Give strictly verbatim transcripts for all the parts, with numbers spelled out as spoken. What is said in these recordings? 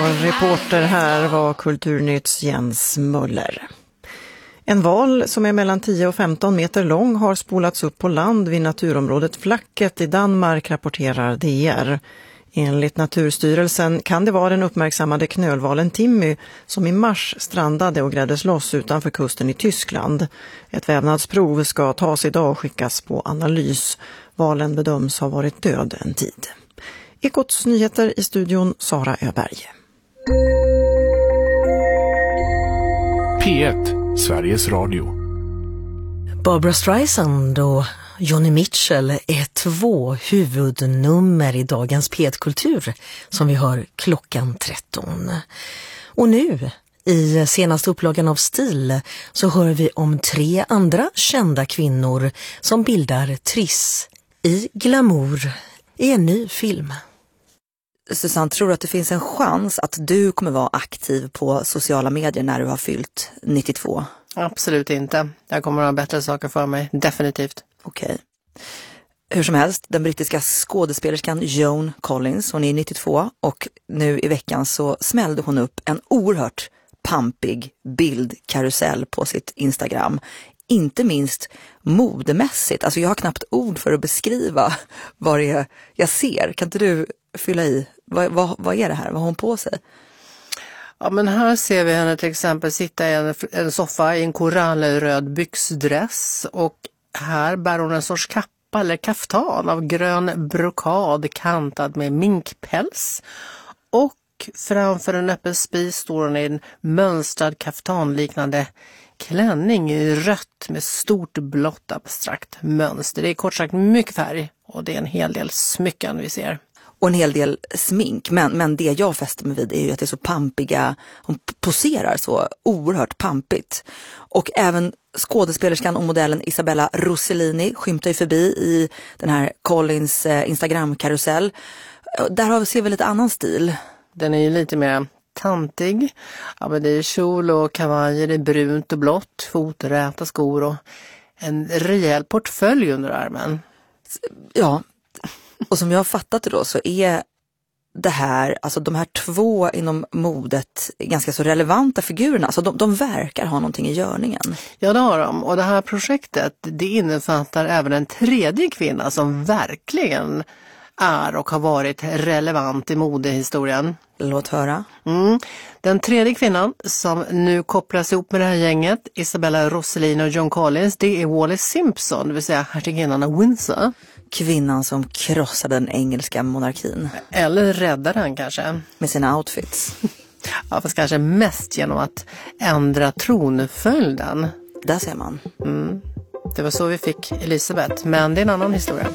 reporter här var Kulturnytts Jens Möller. En val som är mellan tio och femton meter lång har spolats upp på land vid naturområdet Flacket i Danmark, rapporterar D R. Enligt Naturstyrelsen kan det vara den uppmärksammade knölvalen Timmy som i mars strandade och gräddes loss utanför kusten i Tyskland. Ett vävnadsprov ska tas idag och skickas på analys. Valen bedöms ha varit död en tid. Ekots nyheter i studion, Sara Öberg. P ett, Sveriges Radio. Barbra Streisand och Joni Mitchell är två huvudnummer i dagens P ett-kultur som vi hör klockan tretton. Och nu, i senaste upplagan av Stil, så hör vi om tre andra kända kvinnor som bildar Triss i glamour i en ny film. Susanne, tror du att det finns en chans att du kommer vara aktiv på sociala medier när du har fyllt nittiotvå? Absolut inte. Jag kommer att ha bättre saker för mig, definitivt. Okej. Hur som helst, den brittiska skådespelerskan Joan Collins, hon är nittiotvå och nu i veckan så smällde hon upp en oerhört pampig bildkarusell på sitt Instagram. Inte minst modemässigt. Alltså jag har knappt ord för att beskriva vad det är jag ser. Kan inte du fylla i? Vad, vad, vad är det här? Vad har hon på sig? Ja, men här ser vi henne till exempel sitta i en, en soffa i en korallröd byxdress, och här bär hon en sorts kappa eller kaftan av grön brokad kantad med minkpäls, och framför en öppen spis står hon i en mönstrad kaftanliknande klänning i rött med stort blått abstrakt mönster. Det är kort sagt mycket färg och det är en hel del smycken vi ser. Och en hel del smink, men, men det jag fäster mig vid är ju att det är så pampiga, hon poserar så oerhört pampigt. Och även skådespelerskan och modellen Isabella Rossellini skymtar ju förbi i den här Collins eh, Instagram-karusell. Där har vi ser vi lite annan stil. Den är ju lite mer tantig. Ja, men det är kjol och kavajer, det är brunt och blått, foträta skor och en rejäl portfölj under armen. Ja, och som jag har fattat det då så är det här, alltså de här två inom modet ganska så relevanta figurerna. Alltså de, de verkar ha någonting i görningen. Ja, det har de. Och det här projektet, det innefattar även en tredje kvinna som verkligen är och har varit relevant i modehistorien. Låt höra. Mm. Den tredje kvinnan som nu kopplas ihop med det här gänget, Isabella Rossellini och Joan Collins, det är Wallis Simpson, det vill säga hertiginnan av Windsor. Kvinnan som krossade den engelska monarkin. Eller räddade den kanske. Med sina outfits. Ja, fast kanske mest genom att ändra tronföljden. Där ser man. Mm. Det var så vi fick Elisabeth, men det är en annan historia.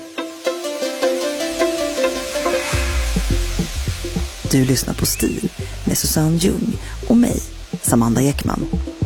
Du lyssnar på Stil med Susanne Ljung och mig, Samanda Ekman.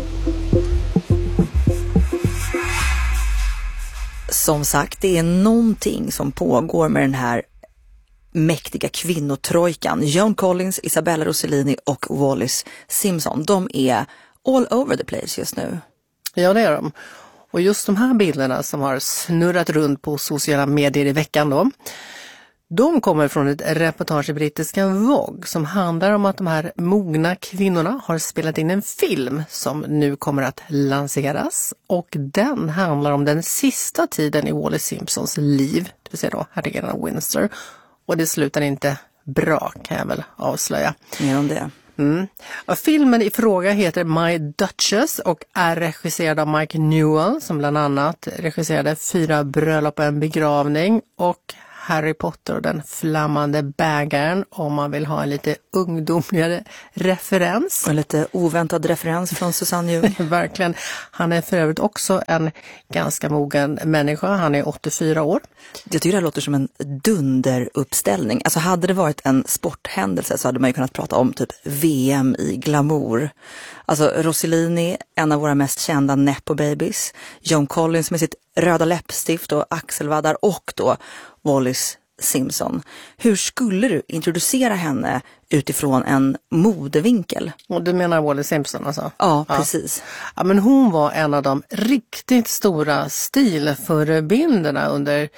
Som sagt, det är någonting som pågår med den här mäktiga kvinnotrojkan. Joan Collins, Isabella Rossellini och Wallis Simpson. De är all over the place just nu. Ja, det är de. Och just de här bilderna som har snurrat runt på sociala medier i veckan då, de kommer från ett reportage i brittiska Vogue som handlar om att de här mogna kvinnorna har spelat in en film som nu kommer att lanseras. Och den handlar om den sista tiden i Wallis Simpsons liv, det vill säga då hertiginnan av Windsor. Och det slutar inte bra, kan jag väl avslöja. Mer om det. Mm. Och filmen i fråga heter My Duchess och är regisserad av Mike Newell som bland annat regisserade Fyra bröllop och en begravning och Harry Potter och den flammande bägaren, om man vill ha en lite ungdomligare referens. En lite oväntad referens från Susanne Ljung. Verkligen. Han är för övrigt också en ganska mogen människa. Han är åttiofyra år. Jag tycker det här låter som en dunderuppställning. Alltså hade det varit en sporthändelse så hade man ju kunnat prata om typ V M i glamour. Alltså Rossellini, en av våra mest kända Nepo Babies. Joan Collins med sitt röda läppstift och axelvaddar och då Wallis Simpson. Hur skulle du introducera henne utifrån en modevinkel? Och du menar Wallis Simpson alltså? Ja, precis. Ja, men hon var en av de riktigt stora stilförebilderna under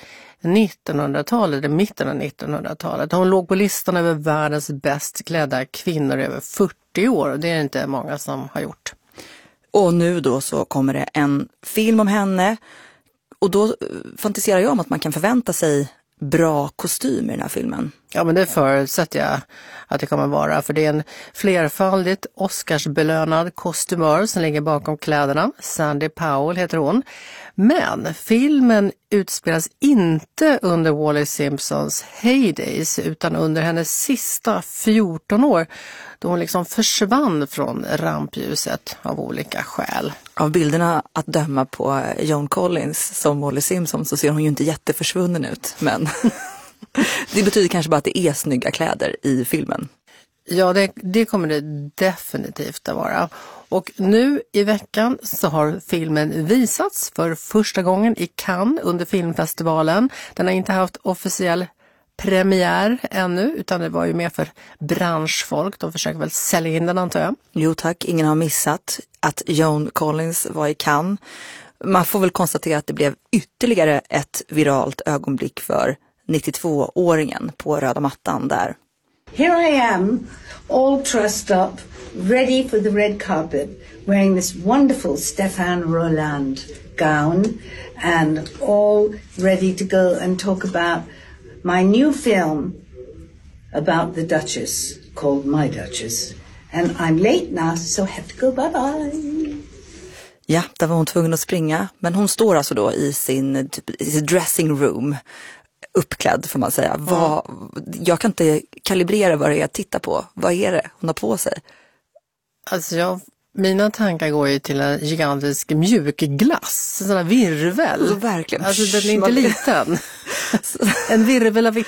nittonhundratalet, i mitten av nittonhundratalet. Hon låg på listan över världens bäst klädda kvinnor över fyrtio år och det är inte många som har gjort. Och nu då så kommer det en film om henne och då fantiserar jag om att man kan förvänta sig bra kostym i den här filmen. Ja, men det förutsätter jag att det kommer vara, för det är en flerfaldigt Oscarsbelönad kostymör som ligger bakom kläderna. Sandy Powell heter hon. Men filmen utspelas inte under Wallis Simpsons heydays utan under hennes sista fjorton år då hon liksom försvann från rampljuset av olika skäl. Av bilderna att döma på Joan Collins som Wallis Simpson så ser hon ju inte jätteförsvunnen ut, men det betyder kanske bara att det är snygga kläder i filmen. Ja, det, det kommer det definitivt att vara. Och nu i veckan så har filmen visats för första gången i Cannes under filmfestivalen. Den har inte haft officiell premiär ännu utan det var ju mer för branschfolk. De försöker väl sälja in den, antar jag. Jo tack, ingen har missat att Joan Collins var i Cannes. Man får väl konstatera att det blev ytterligare ett viralt ögonblick för nittiotvååringen på röda mattan där. Here I am, all dressed up, ready for the red carpet, wearing this wonderful Stéphane Roland gown and all ready to go and talk about my new film about the Duchess called My Duchess. And I'm late now, so I have to go bye-bye. Ja, där var hon tvungen att springa. Men hon står alltså då i sin, typ, i sin dressing room uppklädd får man säga. Mm. Vad, jag kan inte kalibrera vad det är jag tittar på. Vad är det hon har på sig? Alltså jag, mina tankar går ju till en gigantisk mjukglass. En sån här virvel. Alltså, verkligen. Alltså den är inte liten. En virvel av vitt.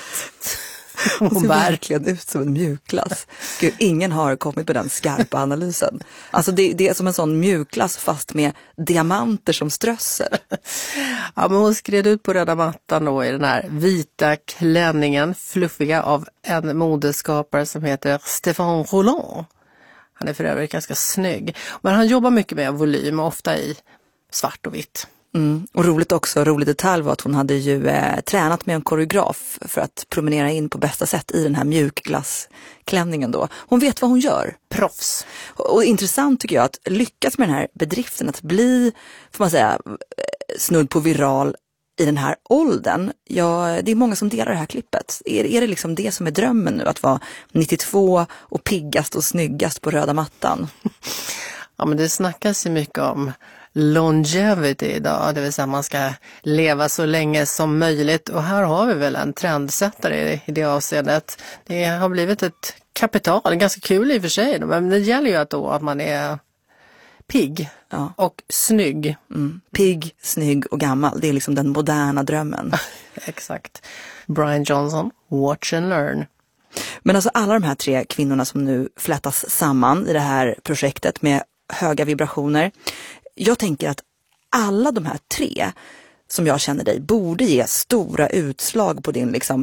Hon ser verkligen ut som en mjukglass. Gud, ingen har kommit med den skarpa analysen. Alltså det, det är som en sån mjukglass fast med diamanter som strössel. Ja, men hon skred ut på röda mattan då i den här vita klänningen, fluffiga av en modeskapare som heter Stéphane Roland. Han är för övrigt ganska snygg. Men han jobbar mycket med volym, ofta i svart och vitt. Mm. Och roligt också, rolig detalj var att hon hade ju eh, tränat med en koreograf för att promenera in på bästa sätt i den här mjukglassklänningen då. Hon vet vad hon gör. Proffs. Och, och intressant tycker jag att lyckas med den här bedriften att bli, får man säga, snudd på viral i den här åldern. Ja, det är många som delar det här klippet. Är, är det liksom det som är drömmen nu, att vara nittiotvå och piggast och snyggast på röda mattan? Ja, men det snackas ju mycket om longevity idag, det vill säga man ska leva så länge som möjligt och här har vi väl en trendsättare i det avseendet. Det har blivit ett kapital, ganska kul i och för sig, men det gäller ju att, då, att man är pigg ja. och snygg. Mm. Pigg, snygg och gammal, det är liksom den moderna drömmen. Exakt. Brian Johnson, watch and learn. Men alltså alla de här tre kvinnorna som nu flätas samman i det här projektet med höga vibrationer. Jag tänker att alla de här tre som jag känner dig borde ge stora utslag på din liksom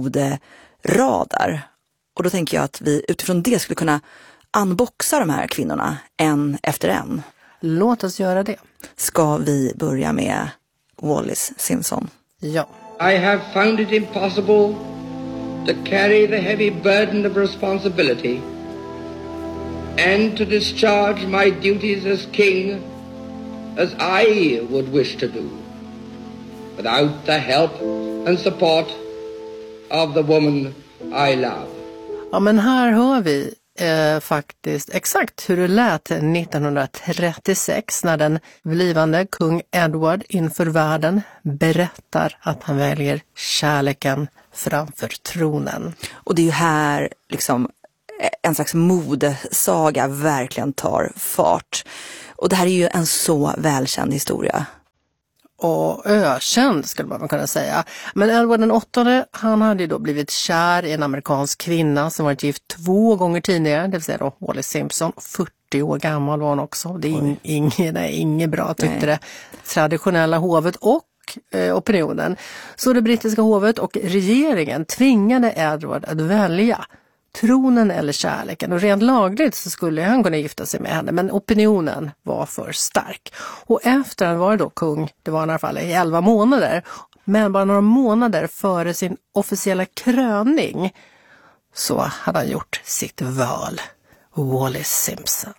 moderadar. Och då tänker jag att vi utifrån det skulle kunna unboxa de här kvinnorna en efter en. Låt oss göra det. Ska vi börja med Wallis Simpson? Ja. I have found it impossible to carry the heavy burden of responsibility and to discharge my duties as king as I would wish to do, without the help and support of the woman I love. Ja, men här hör vi eh, faktiskt exakt hur det lät nittonhundratrettiosex när den blivande kung Edward inför världen berättar att han väljer kärleken framför tronen. Och det är ju här liksom en slags modesaga verkligen tar fart. Och det här är ju en så välkänd historia. Och ökänd skulle man kunna säga. Men Edward den åttonde, han hade ju då blivit kär i en amerikansk kvinna som varit gift två gånger tidigare, det vill säga då Wallis Simpson. fyrtio år gammal var hon också. Det är in, inget, nej, inget bra tyckte nej. Det traditionella hovet och eh, opinionen. Så det brittiska hovet och regeringen tvingade Edward att välja tronen eller kärleken, och rent lagligt så skulle han kunna gifta sig med henne, men opinionen var för stark. Och efter han var då kung, det var i alla fall i elva månader, Men bara några månader före sin officiella kröning så hade han gjort sitt val. Wallis Simpson.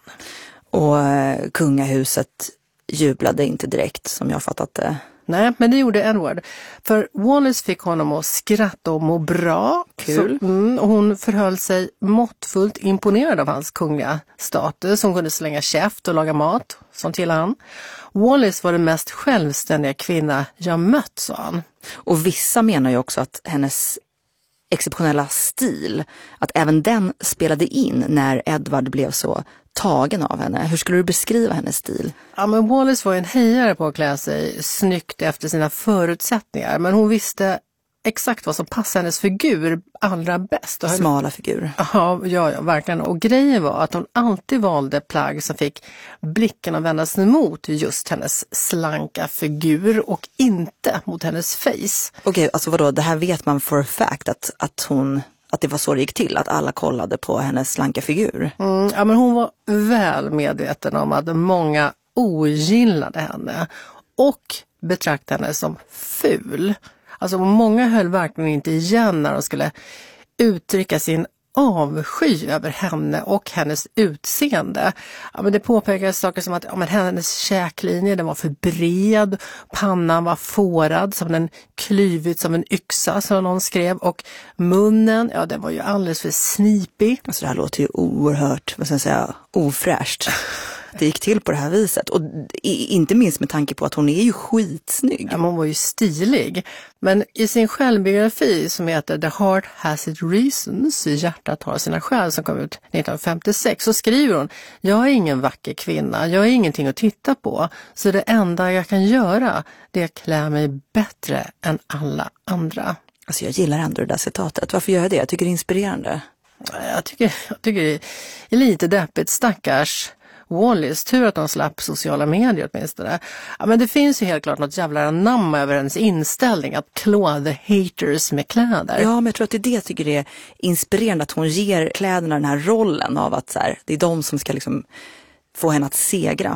Och eh, kungahuset jublade inte direkt, som jag fattat det. Nej, men det gjorde Edward. För Wallis fick honom att skratta och må bra. Kul. Så, mm, och hon förhöll sig måttfullt imponerad av hans kungliga status. Hon kunde slänga käft och laga mat, som till han. Wallis var den mest självständiga kvinna jag mött, sa han. Och vissa menar ju också att hennes exceptionella stil, att även den spelade in när Edward blev så tagen av henne. Hur skulle du beskriva hennes stil? Ja, men Wallis var en hejare på att klä sig snyggt efter sina förutsättningar. Men hon visste exakt vad som passade hennes figur allra bäst. Och Smala figur. Ja, ja, ja, verkligen. Och grejen var att hon alltid valde plagg som fick blicken att vändas mot just hennes slanka figur och inte mot hennes face. Okej, alltså vadå? Det här vet man for a fact att, att hon... Att det var så det gick till, att alla kollade på hennes slanka figur. Mm, ja, men hon var väl medveten om att många ogillade henne och betraktade henne som ful. Alltså många höll verkligen inte igen när de skulle uttrycka sin avsky över henne och hennes utseende. Ja, men det påpekades saker som att ja, men hennes käklinje, den var för bred, pannan var fårad som den klyvit som en yxa, som någon skrev, och munnen, ja, den var ju alldeles för snipig. Alltså det här låter ju oerhört, vad ska jag säga, ofräscht. Det gick till på det här viset. Och inte minst med tanke på att hon är ju skitsnygg. Ja, hon var ju stilig. Men i sin självbiografi som heter The Heart Has Its Reasons, Hjärtat har sina skäl, som kom ut nittonhundrafemtiosex, så skriver hon: jag är ingen vacker kvinna, jag är ingenting att titta på, så det enda jag kan göra det är att klä mig bättre än alla andra. Alltså jag gillar ändå det där citatet. Varför gör jag det? Jag tycker det är inspirerande. Jag tycker, jag tycker det är lite deppigt, stackars Wallis. Tur att de slapp sociala medier åtminstone. Ja, men det finns ju helt klart något jävla namn över hennes inställning att klå the haters med kläder. Ja, men jag tror att det är det jag tycker det är inspirerande, att hon ger kläderna den här rollen av att så här, det är de som ska liksom få henne att segra.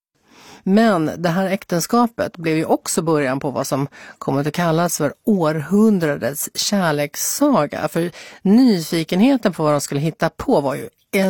Men det här äktenskapet blev ju också början på vad som kommer att kallas för århundradets kärlekssaga. För nyfikenheten på vad de skulle hitta på var ju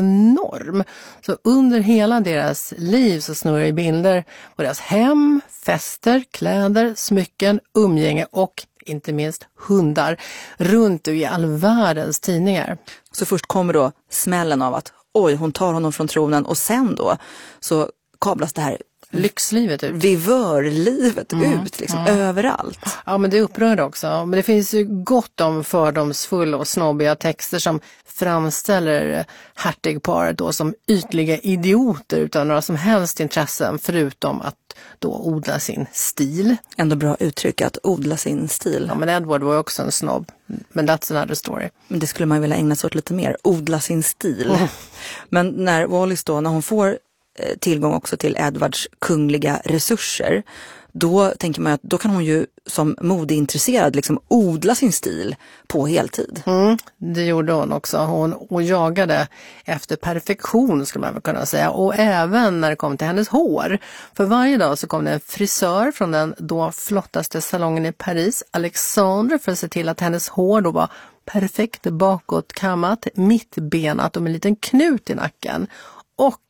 enorm. Så under hela deras liv så snurrar i bilder på deras hem, fester, kläder, smycken, umgänge och inte minst hundar runt i all världens tidningar. Så först kommer då smällen av att oj, hon tar honom från tronen, och sen då så kablas det här lyxlivet ut. Vivörlivet mm. ut liksom mm. överallt. Ja, men det upprör också. Men det finns ju gott om fördomsfulla och snobbiga texter som framställer hertigparet då som ytliga idioter utan några som helst intressen förutom att då odla sin stil. Ändå bra uttryck, att odla sin stil. Ja, men Edward var ju också en snobb. Men that's another story. Men det skulle man vilja ägna sig åt lite mer. Odla sin stil. Mm. Men när Wallis då, när hon får tillgång också till Edwards kungliga resurser, då tänker man att då kan hon ju som modeintresserad liksom odla sin stil på heltid. Mm, det gjorde hon också. Hon, hon jagade efter perfektion, skulle man väl kunna säga. Och även när det kom till hennes hår. För varje dag så kom det en frisör från den då flottaste salongen i Paris, Alexandre, för att se till att hennes hår då var perfekt bakåtkammat, mittbenat och med en liten knut i nacken. Och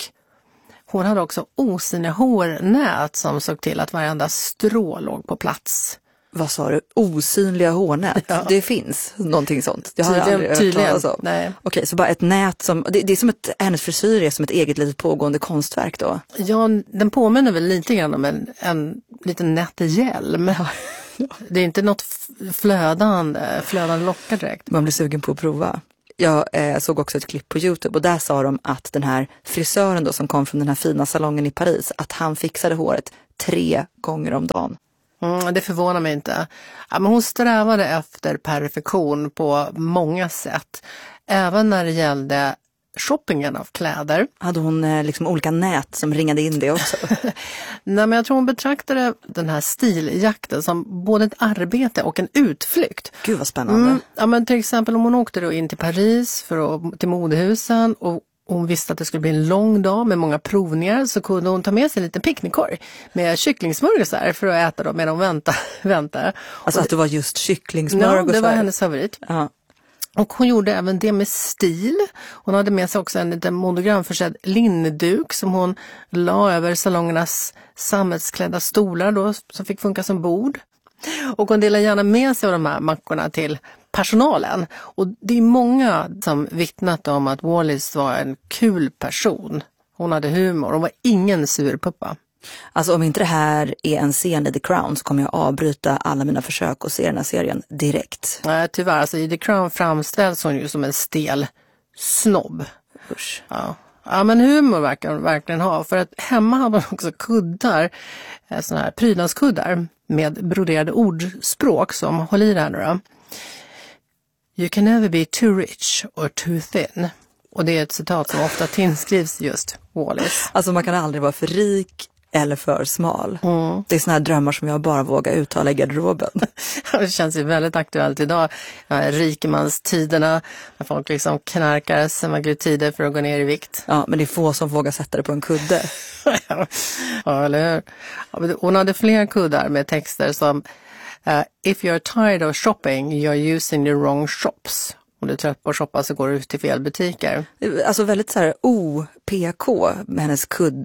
hon hade också osynliga hårnät som såg till att varenda strå låg på plats. Vad sa du? Osynliga hårnät? Ja. Det finns någonting sånt. Det har jag aldrig tydligen. hört talas om. Nej. Okej, så bara ett nät som... Det, det är som ett... Hennes frisyr är som ett eget litet pågående konstverk då? Ja, den påminner väl lite grann om en, en liten nätt hjälm. Ja. Det är inte något flödande, flödande lockar direkt. Man blir sugen på att prova. Jag eh, såg också ett klipp på YouTube och där sa de att den här frisören då som kom från den här fina salongen i Paris, att han fixade håret tre gånger om dagen. Mm, det förvånar mig inte. Ja, men hon strävade efter perfektion på många sätt. Även när det gällde shoppingen av kläder. Hade hon eh, liksom olika nät som ringade in det också? Nej, men jag tror hon betraktade den här stiljakten som både ett arbete och en utflykt. Gud vad spännande. Mm, ja, men till exempel om hon åkte då in till Paris för att, till modehusen och hon visste att det skulle bli en lång dag med många provningar, så kunde hon ta med sig en liten picknickkorg med kycklingsmörgåsar för att äta dem medan hon väntade. väntade. Alltså att det var just kycklingsmörgåsar? Ja, det var hennes favorit. Ja. Och hon gjorde även det med stil. Hon hade med sig också en liten monogramförsedd lindduk som hon la över salongernas sammetsklädda stolar då, som fick funka som bord. Och hon delade gärna med sig av de här mackorna till personalen. Och det är många som vittnat om att Wallis var en kul person. Hon hade humor, hon var ingen surpuppa. Alltså om inte det här är en scen i The Crown så kommer jag avbryta alla mina försök att se den här serien direkt. Nej, tyvärr. Alltså i The Crown framställs hon ju som en stel snobb. Usch. Ja. Ja, men humor verkar hon verkligen ha. För att hemma har man också kuddar, sådana här prydnadskuddar med broderade ordspråk som håller i det här nu då. You can never be too rich or too thin. Och det är ett citat som ofta tillskrivs just Wallis. Alltså man kan aldrig vara för rik eller för smal. Mm. Det är såna här drömmar som jag bara vågar uttala i garderoben. Det känns ju väldigt aktuellt idag. Rikemanstiderna, när folk liksom knarkar semaglutider för att gå ner i vikt. Ja, men det är få som vågar sätta det på en kudde. Ja, eller hur? Ja, hon hade fler kuddar med texter som uh, If you're tired of shopping, you're using the wrong shops. Om du är trött på att shoppa så går du ut till fel butiker. Alltså väldigt så här O P K med hennes kudd,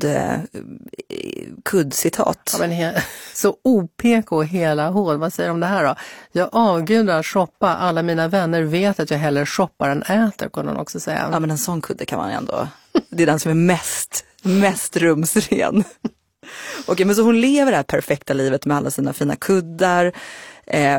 kuddcitat. Ja, men he- så O P K hela hål. Vad säger de om det här då? Jag avgudar att shoppa. Alla mina vänner vet att jag hellre shoppar än äter, kunde hon också säga. Ja, men en sån kudde kan man ändå. Det är den som är mest, mest rumsren. Okej, men så hon lever det här perfekta livet med alla sina fina kuddar. Eh,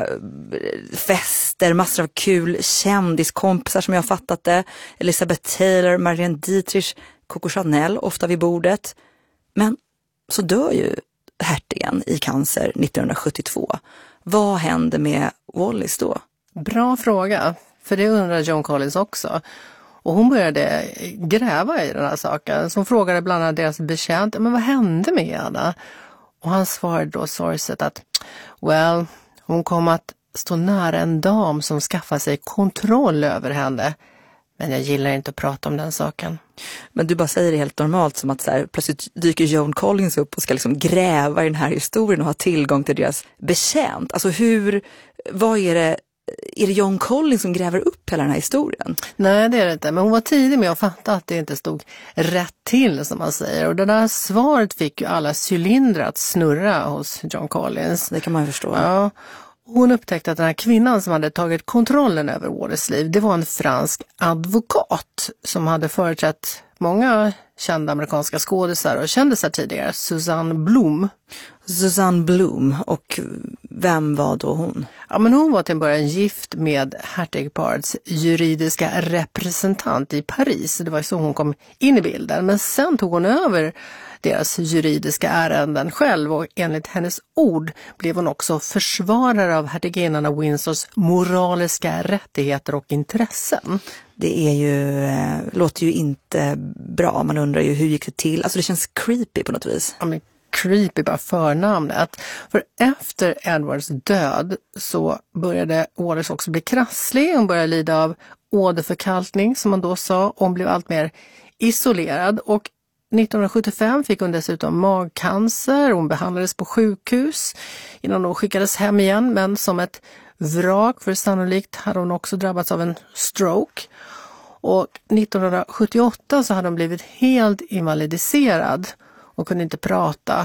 fester, massor av kul kändiskompisar som jag har fattat det. Elizabeth Taylor, Marlene Dietrich, Coco Chanel ofta vid bordet. Men så dör ju hertigen i cancer nittonhundrasjuttiotvå. Vad hände med Wallis då? Bra fråga, för det undrar Joan Collins också. Och hon började gräva i den här saken. Så hon frågade bland annat deras betjänt, men vad hände med henne? Och han svarade då sorgset att, well, hon kom att stå nära en dam som skaffade sig kontroll över henne. Men jag gillar inte att prata om den saken. Men du bara säger det helt normalt, som att så här, plötsligt dyker Joan Collins upp och ska liksom gräva i den här historien och ha tillgång till deras betjänt. Alltså hur, vad är det, är det Joan Collins som gräver upp hela den här historien? Nej, det är det inte. Men hon var tidig med att fatta att det inte stod rätt till, som man säger. Och det där svaret fick ju alla cylindrar att snurra hos Joan Collins. Det kan man ju förstå. Ja. Hon upptäckte att den här kvinnan som hade tagit kontrollen över Wallis liv, det var en fransk advokat som hade företrätt många kända amerikanska skådisar och kändisar tidigare, Susanne Bloom. Susanne Bloom, och vem var då hon? Ja, men hon var till en början gift med hertigparets juridiska representant i Paris. Det var så hon kom in i bilden. Men sen tog hon över deras juridiska ärenden själv, och enligt hennes ord blev hon också försvarare av hertiginnan av Windsors moraliska rättigheter och intressen. Det är ju, eh, låter ju inte bra. Man undrar ju hur gick det till? Alltså det känns creepy på något vis. Ja, men creepy bara förnamnet. För efter Edwards död så började Wallis också bli krasslig. Hon började lida av åderförkalkning, som man då sa. Hon blev allt mer isolerad, och nittonhundrasjuttiofem fick hon dessutom magcancer. Hon behandlades på sjukhus innan hon skickades hem igen, men som ett vrak, för sannolikt hade hon också drabbats av en stroke. Och nittonhundrasjuttioåtta så hade hon blivit helt invalidiserad och kunde inte prata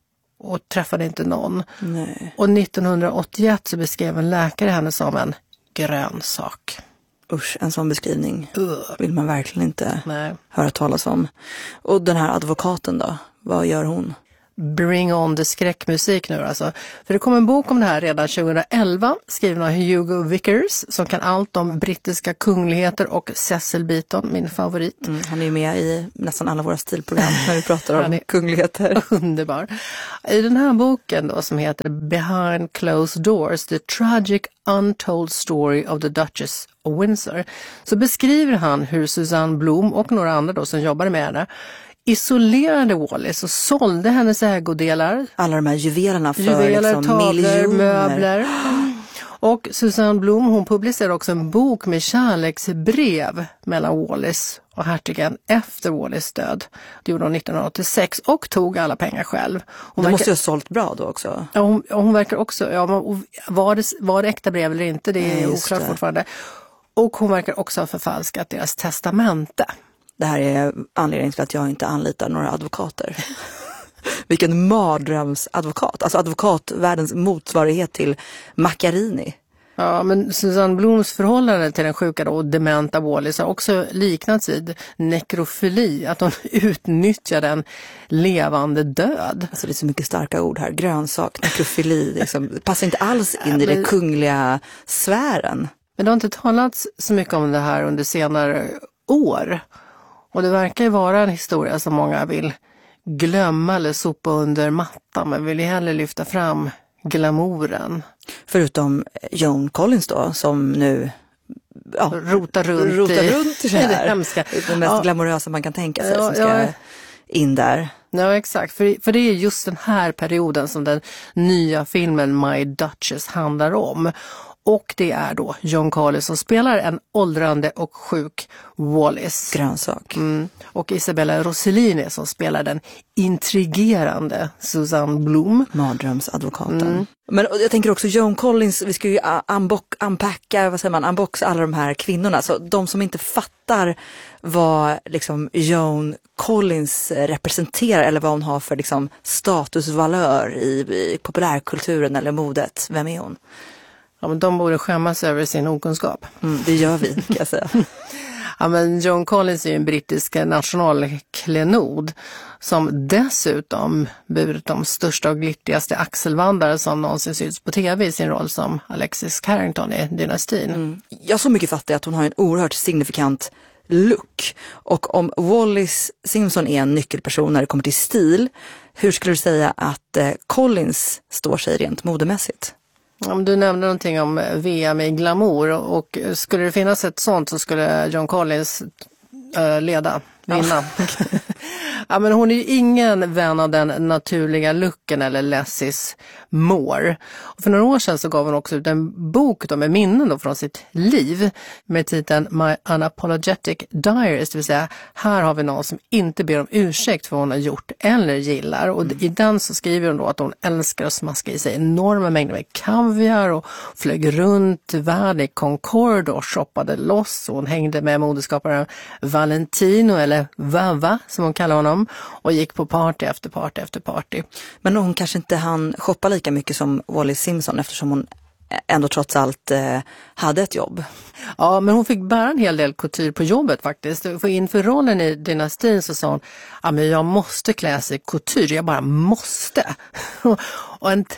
och träffade inte någon. Nej. Och nittonhundraåttioett så beskrev en läkare henne som en grönsak. Usch, en sån beskrivning Uh. vill man verkligen inte Nej. höra talas om. Och den här advokaten då, vad gör hon? Bring on the skräckmusik nu alltså. För det kom en bok om det här redan tjugoelva, skriven av Hugo Vickers, som kan allt om brittiska kungligheter, och Cecil Beaton, min favorit. Mm, han är ju med i nästan alla våra stilprogram när vi pratar om kungligheter. Underbar. I den här boken då, som heter Behind Closed Doors, The Tragic Untold Story of the Duchess of Windsor, så beskriver han hur Susanne Bloom och några andra då som jobbade med henne isolerade Wallis och sålde hennes ägodelar. Alla de här juvelerna för Juveler, liksom tavlor, miljoner. möbler. Och Susanne Blum, hon publicerade också en bok med kärleksbrev mellan Wallis och hertigen efter Wallis död. Det gjorde hon nittonhundraåttiosex och tog alla pengar själv. Hon det verkar, måste ju ha sålt bra då också. Ja, hon, hon verkar också, ja, var, det, var det äkta brev eller inte, det är Nej, oklart det. fortfarande. Och hon verkar också ha förfalskat deras testamente. Det här är anledningen till att jag inte anlitar några advokater. Vilken mardrömsadvokat. Alltså advokatvärldens motsvarighet till Macchiarini. Ja, men Susanne Blums förhållande till den sjuka då, och dementa Wallis har också liknats vid nekrofili. Att hon utnyttjar den levande död. Alltså det är så mycket starka ord här. Grönsak, nekrofili. Liksom, det passar inte alls in Ja, i men... den kungliga sfären. Men det har inte talats så mycket om det här under senare år. Och det verkar ju vara en historia som många vill glömma eller sopa under mattan. Men vill ju hellre lyfta fram glamouren. Förutom Joan Collins då, som nu ja, rotar runt, rotar i, runt i det här. det hemska. Det mest ja. glamorösa man kan tänka sig Ja, som ska ja. in där. Ja, exakt. För, för det är just den här perioden som den nya filmen My Duchess handlar om. Och det är då Joan Collins som spelar en åldrande och sjuk Wallis. Grönsak. Mm. Och Isabella Rossellini som spelar den intrigerande Susanne Blum. Mardrömsadvokaten. Mm. Men jag tänker också Joan Collins, vi ska ju unbock, unpacka, vad säger man, unboxa alla de här kvinnorna. Så de som inte fattar vad liksom Joan Collins representerar eller vad hon har för liksom statusvalör i, i populärkulturen eller modet. Vem är hon? Ja, men de borde skämmas över sin okunskap. Mm, det gör vi, kan jag säga. Ja, men Joan Collins är ju en brittisk nationalklenod som dessutom burit de största och glittrigaste axelvandare som någonsin syns på tv i sin roll som Alexis Carrington i Dynastin. Mm. Jag så mycket fattar att hon har en oerhört signifikant look. Och om Wallis Simpson är en nyckelperson när det kommer till stil, hur skulle du säga att eh, Collins står sig rent modemässigt? Om du nämnde någonting om V M i glamour och skulle det finnas ett sånt så skulle Joan Collins äh, leda, vinna. Ja. Ja, men hon är ju ingen vän av den naturliga looken eller less is more. Och för några år sedan så gav hon också ut en bok då med minnen då från sitt liv med titeln My Unapologetic Diaries, det vill säga här har vi någon som inte ber om ursäkt för vad hon har gjort eller gillar. Och mm. i den så skriver hon då att hon älskar att smaska i sig enorma mängder med kaviar och flög runt världen i Concorde och shoppade loss. Och hon hängde med modeskaparen Valentino eller Vava som hon kallar honom och gick på party efter party efter party. Men hon kanske inte hann shoppa lika mycket som Wallis Simpson eftersom hon ändå trots allt eh, hade ett jobb. Ja, men hon fick bära en hel del couture på jobbet faktiskt. För inför rollen i Dynastin så sa hon, ja men jag måste klä sig couture, jag bara måste. Och en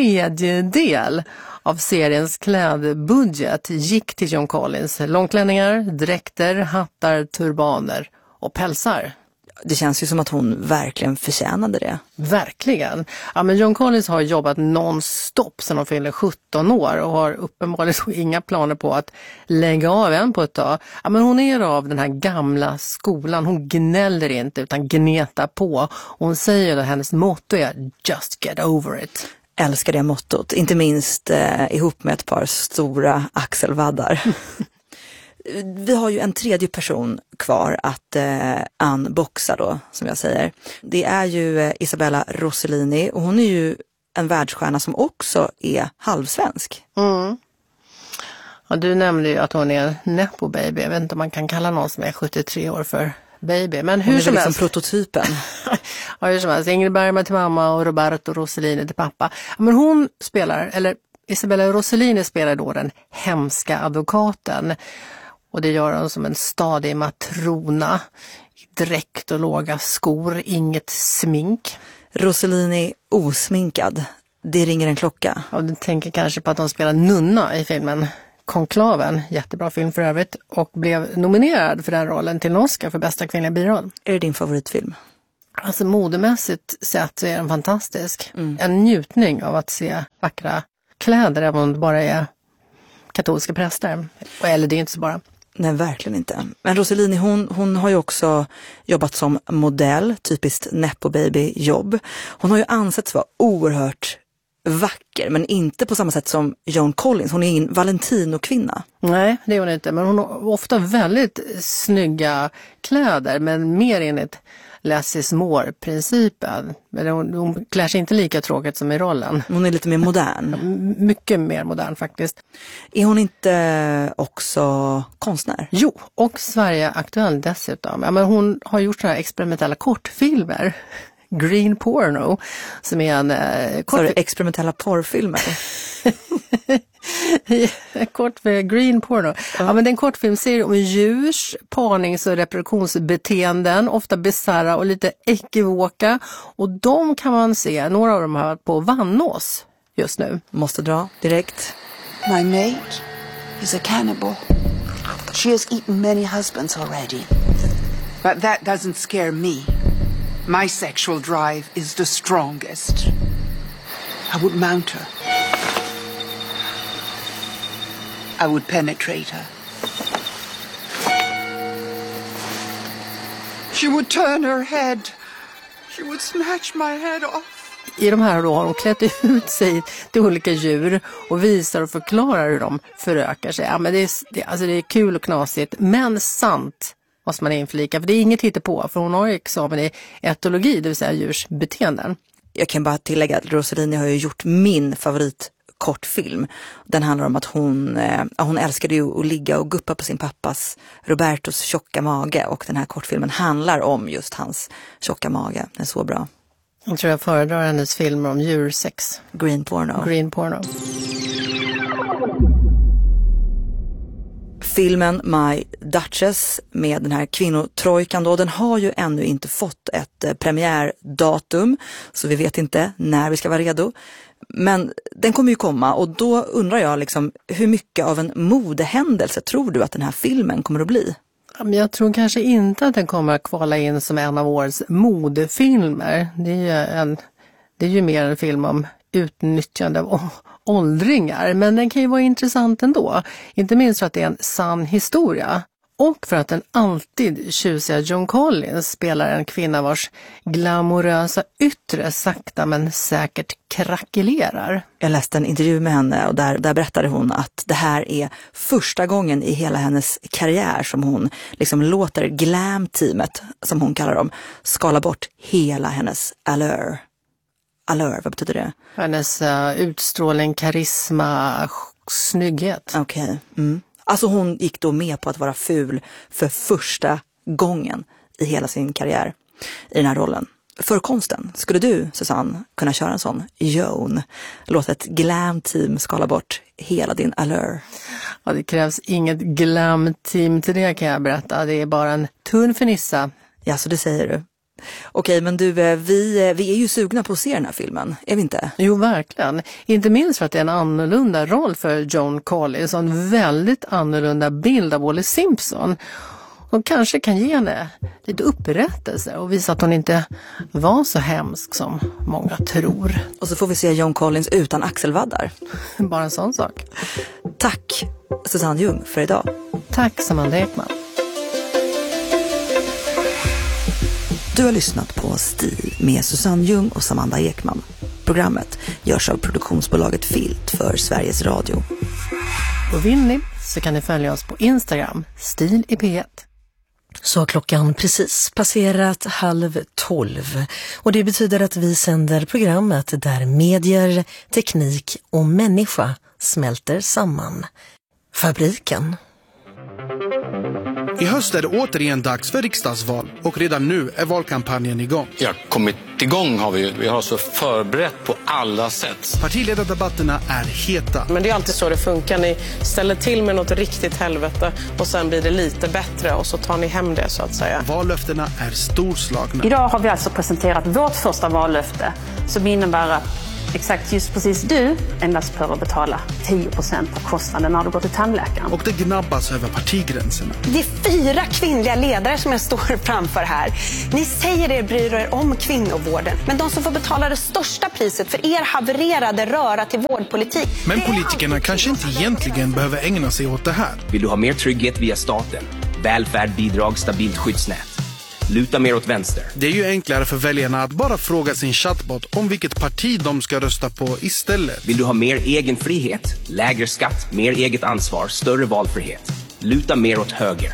tredjedel av seriens klädbudget gick till Joan Collins. Långklänningar, dräkter, hattar, turbaner och pälsar. Det känns ju som att hon verkligen förtjänade det. Verkligen. Ja, men Joan Collins har jobbat non-stop sedan hon fyllde sjutton år och har uppenbarligen inga planer på att lägga av än på ett tag. Ja, men hon är av den här gamla skolan. Hon gnäller inte utan gnetar på. Och hon säger att hennes motto är just get over it. Älskar det mottot. Inte minst eh, ihop med ett par stora axelvaddar. Vi har ju en tredje person kvar att eh, unboxa då, som jag säger. Det är ju eh, Isabella Rossellini och hon är ju en världsstjärna som också är halvsvensk. Mm. Ja, du nämnde ju att hon är en nepo baby. Jag vet inte om man kan kalla någon som är sjuttiotre år för baby. Men hur hon är som liksom helst. prototypen. Ja, hur som helst. Ingrid Bergman till mamma och Roberto Rossellini till pappa. Men hon spelar, eller Isabella Rossellini spelar då den hemska advokaten. Och det gör hon som en stadig matrona, dräkt och låga skor, inget smink. Rossellini osminkad, det ringer en klocka. Ja, du tänker kanske på att hon spelar nunna i filmen Konklaven, jättebra film för övrigt, och blev nominerad för den rollen till en Oscar för bästa kvinnliga biroll. Är det din favoritfilm? Alltså modemässigt sett så är den fantastisk. Mm. En njutning av att se vackra kläder även om det bara är katolska präster. Eller det är inte så bara. Nej, verkligen inte. Men Rossellini, hon, hon har ju också jobbat som modell, typiskt nepo baby jobb. Hon har ju ansetts vara oerhört vacker, men inte på samma sätt som Joan Collins. Hon är ingen Valentino-kvinna. Nej, det är hon inte. Men hon har ofta väldigt snygga kläder, men mer enligt less is more-principen. Men hon, hon klär sig inte lika tråkigt som i rollen. Hon är lite mer modern. M- mycket mer modern faktiskt. Är hon inte också konstnär? Jo, och Sverige aktuell dessutom. Ja, men hon har gjort såna här experimentella kortfilmer. Green Porno, som är en eh, kort... Sorry, experimentella porrfilmer. kort med Green Porno. Ja. Ja, men det är en kortfilmserie om djurs parnings- och reproduktionsbeteenden, ofta bizarra och lite ekivoka. Och de kan man se, några av dem har varit på Vannås just nu. Måste dra direkt. My mate is a cannibal. She has eaten many husbands already. But that doesn't scare me. My sexual drive is the strongest. I would mount her. I would penetrate her. She would turn her head. She would snatch my head off. I de här då har de klätt ut sig till olika djur och visar och förklarar hur de förökar sig. Ja, men det, är, det, alltså det är kul och knasigt, men sant måste man inflika. För det är inget hittepå, för hon har ju examen i etologi, det vill säga djurs beteenden. Jag kan bara tillägga att Rossellini har ju gjort min favorit kortfilm. Den handlar om att hon, eh, hon älskade ju att ligga och guppa på sin pappas Robertos tjocka mage, och den här kortfilmen handlar om just hans tjocka mage. Den är så bra. Jag tror jag föredrar hennes filmer om djursex. Green Porno. Green Porno. Filmen My Duchess med den här kvinnotrojkan då, den har ju ännu inte fått ett eh, premiärdatum, så vi vet inte när vi ska vara redo. Men den kommer ju komma, och då undrar jag liksom, hur mycket av en modehändelse tror du att den här filmen kommer att bli? Jag tror kanske inte att den kommer att kvala in som en av årets modefilmer. Det är ju, en, det är ju mer en film om utnyttjande av åldringar, men den kan ju vara intressant ändå. Inte minst för att det är en sann historia. Och för att den alltid tjusiga Joan Collins spelar en kvinna vars glamorösa yttre sakta men säkert krackelerar. Jag läste en intervju med henne, och där, där berättade hon att det här är första gången i hela hennes karriär som hon liksom låter glam-teamet, som hon kallar dem, skala bort hela hennes allure. Allure, vad betyder det? Hennes uh, utstrålning, karisma, snygghet. Okej. Okay. Mm. Alltså hon gick då med på att vara ful för första gången i hela sin karriär i den här rollen. För konsten, skulle du, Susanne, kunna köra en sån Joan? Låt ett glam-team skala bort hela din allure. Ja, det krävs inget glam-team till det, kan jag berätta. Det är bara en tunn fernissa. Ja, så det säger du. Okej, men du, vi, vi är ju sugna på att se den här filmen, är vi inte? Jo, verkligen. Inte minst för att det är en annorlunda roll för Joan Collins och en väldigt annorlunda bild av Wallis Simpson. Hon kanske kan ge henne lite upprättelse och visa att hon inte var så hemsk som många tror. Och så får vi se Joan Collins utan axelvaddar. Bara en sån sak. Tack Susanne Ljung för idag. Tack Samanda Ekman. Du har lyssnat på Stil med Susanne Ljung och Samanda Ekman. Programmet görs av produktionsbolaget Filt för Sveriges Radio. Och vill ni så kan ni följa oss på Instagram, Stil i P ett. Så har klockan precis passerat halv tolv, och det betyder att vi sänder programmet där medier, teknik och människa smälter samman. Fabriken. I höst är det återigen dags för riksdagsval, och redan nu är valkampanjen igång. Ja, kommit igång har vi. Vi har så förberett på alla sätt. Partiledardebatterna är heta. Men det är alltid så det funkar. Ni ställer till med något riktigt helvete och sen blir det lite bättre och så tar ni hem det, så att säga. Vallöftena är storslagna. Idag har vi alltså presenterat vårt första vallöfte som innebär att exakt just precis du endast behöver betala tio procent av kostnaden när du går till tandläkaren. Och det gnabbas över partigränserna. Det är fyra kvinnliga ledare som jag står framför här. Ni säger er bryr er om kvinnovården, men de som får betala det största priset för er havererade röra till vårdpolitik. Men politikerna kanske inte egentligen behöver ägna sig åt det här. Vill du ha mer trygghet via staten? Välfärd, bidrag, stabilt skyddsnät. Luta mer åt vänster. Det är ju enklare för väljarna att bara fråga sin chatbot om vilket parti de ska rösta på istället. Vill du ha mer egen frihet, lägre skatt, mer eget ansvar, större valfrihet? Luta mer åt höger.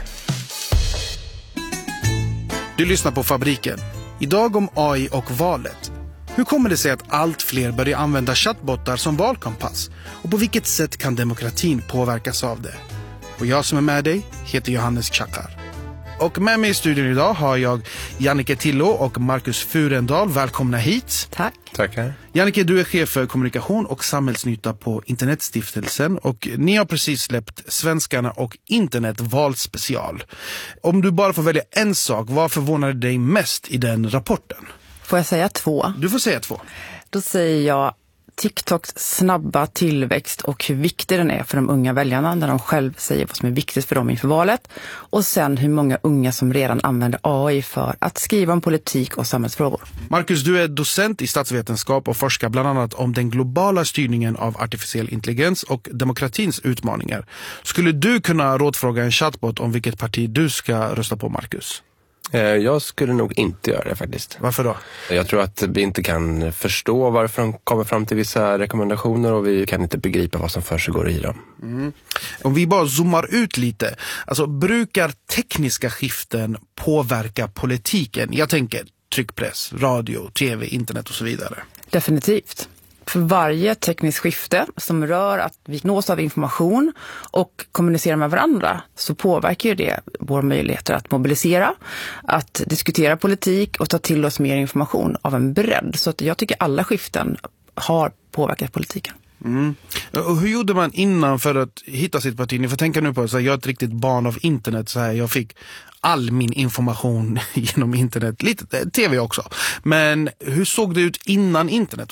Du lyssnar på Fabriken. Idag om A I och valet. Hur kommer det sig att allt fler börjar använda chatbottar som valkompass? Och på vilket sätt kan demokratin påverkas av det? Och jag som är med dig heter Johannes Chakar. Och med mig i studion idag har jag Jannike Tillo och Marcus Furendal. Välkomna hit. Tack. Tackar. Jannike, du är chef för kommunikation och samhällsnytta på Internetstiftelsen. Och ni har precis släppt Svenskarna och internet valspecial. Om du bara får välja en sak, vad förvånar dig mest i den rapporten? Får jag säga två? Du får säga två. Då säger jag TikToks snabba tillväxt och hur viktig den är för de unga väljarna när de själv säger vad som är viktigt för dem inför valet. Och sen hur många unga som redan använder A I för att skriva om politik och samhällsfrågor. Marcus, du är docent i statsvetenskap och forskar bland annat om den globala styrningen av artificiell intelligens och demokratins utmaningar. Skulle du kunna rådfråga en chatbot om vilket parti du ska rösta på, Marcus? Jag skulle nog inte göra det faktiskt. Varför då? Jag tror att vi inte kan förstå varför de kommer fram till vissa rekommendationer och vi kan inte begripa vad som försiggår i dem. Mm. Om vi bara zoomar ut lite, alltså brukar tekniska skiften påverka politiken? Jag tänker tryckpress, radio, tv, internet och så vidare. Definitivt. För varje tekniskt skifte som rör att vi nås av information och kommunicerar med varandra så påverkar ju det våra möjligheter att mobilisera, att diskutera politik och ta till oss mer information av en bredd. Så att jag tycker alla skiften har påverkat politiken. Mm. Och hur gjorde man innan för att hitta sitt parti? Ni får tänka nu på att jag är ett riktigt barn av internet. Så här, jag fick all min information genom internet, lite tv också. Men hur såg det ut innan internet?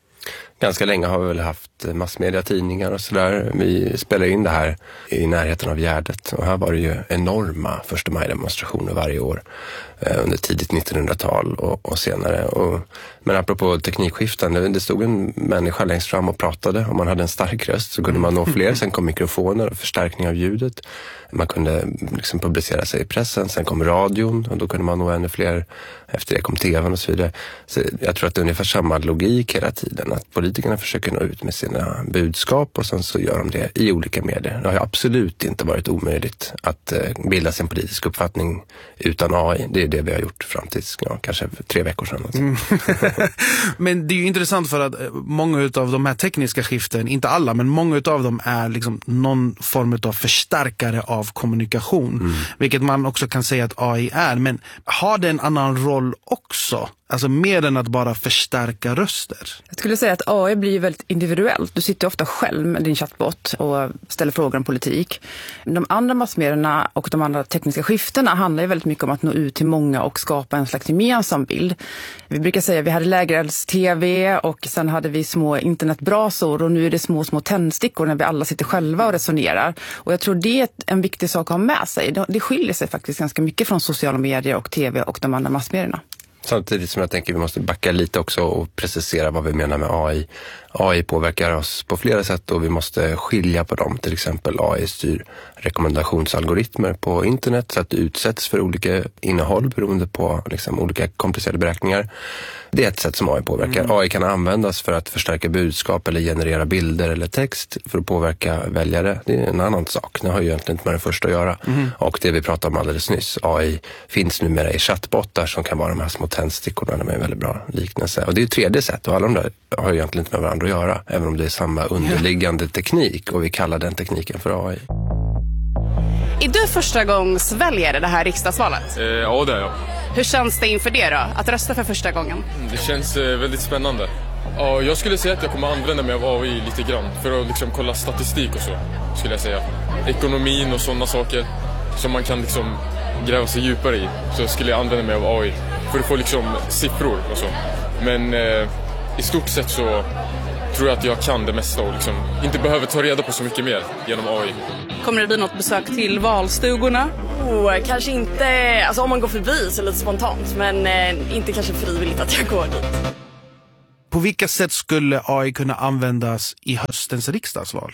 Ganska länge har vi väl haft massmediatidningar och sådär. Vi spelar in det här i närheten av Gärdet. Och här var det ju enorma första maj-demonstrationer varje år eh, under tidigt nittonhundratal och, och senare. Och, men apropå teknikskiften, det, det stod en människa längst fram och pratade. Om man hade en stark röst så kunde man nå fler. Sen kom mikrofoner och förstärkning av ljudet. Man kunde liksom publicera sig i pressen. Sen kom radion och då kunde man nå ännu fler. Efter det kom tvn och så vidare. Så jag tror att det är ungefär samma logik hela tiden. Att politikerna försöker nå ut med sina budskap och sen så gör de det i olika medier. Det har absolut inte varit omöjligt att eh, bilda sin politisk uppfattning utan A I. Det är det vi har gjort fram till ja, kanske för tre veckor sedan. Mm. Men det är ju intressant för att många av de här tekniska skiften, inte alla, men många av dem är liksom någon form av förstärkare av kommunikation. Mm. Vilket man också kan säga att A I är. Men har det en annan roll också? Alltså mer än att bara förstärka röster. Jag skulle säga att A I blir väldigt individuellt. Du sitter ofta själv med din chatbot och ställer frågor om politik. De andra massmedierna och de andra tekniska skiftena handlar ju väldigt mycket om att nå ut till många och skapa en slags gemensam bild. Vi brukar säga att vi hade lägerelds-tv och sen hade vi små internetbrasor och nu är det små, små tändstickor när vi alla sitter själva och resonerar. Och jag tror det är en viktig sak att ha med sig. Det skiljer sig faktiskt ganska mycket från sociala medier och tv och de andra massmedierna. Samtidigt som jag tänker vi måste backa lite också och precisera vad vi menar med A I. A I påverkar oss på flera sätt och vi måste skilja på dem. Till exempel A I styr rekommendationsalgoritmer på internet så att det utsätts för olika innehåll beroende på liksom, olika komplicerade beräkningar. Det är ett sätt som A I påverkar. Mm. A I kan användas för att förstärka budskap eller generera bilder eller text för att påverka väljare. Det är en annan sak. Det har ju egentligen inte med det första att göra. Mm. Och det vi pratade om alldeles nyss. A I finns numera i chattbottar som kan vara de här små tändstickorna med en väldigt bra liknelse. Och det är ju tredje sätt och alla de där har ju egentligen inte med varandra att göra. Även om det är samma underliggande teknik och vi kallar den tekniken för A I. Är du första gångs väljare det här riksdagsvalet? Eh, ja, det är jag. Hur känns det inför det då, att rösta för första gången? Det känns eh, väldigt spännande. Ja, jag skulle säga att jag kommer använda mig av A I lite grann för att liksom kolla statistik och så, skulle jag säga. Ekonomin och sådana saker som man kan liksom gräva sig djupare i. Så skulle jag använda mig av A I för att få liksom siffror och så. Men eh, i stort sett så tror jag att jag kan det mesta och liksom inte behöver ta reda på så mycket mer genom A I. Kommer det bli något besök till valstugorna? Oh, kanske inte, alltså om man går förbi så lite spontant, men eh, inte kanske frivilligt att jag går dit. På vilka sätt skulle A I kunna användas i höstens riksdagsval?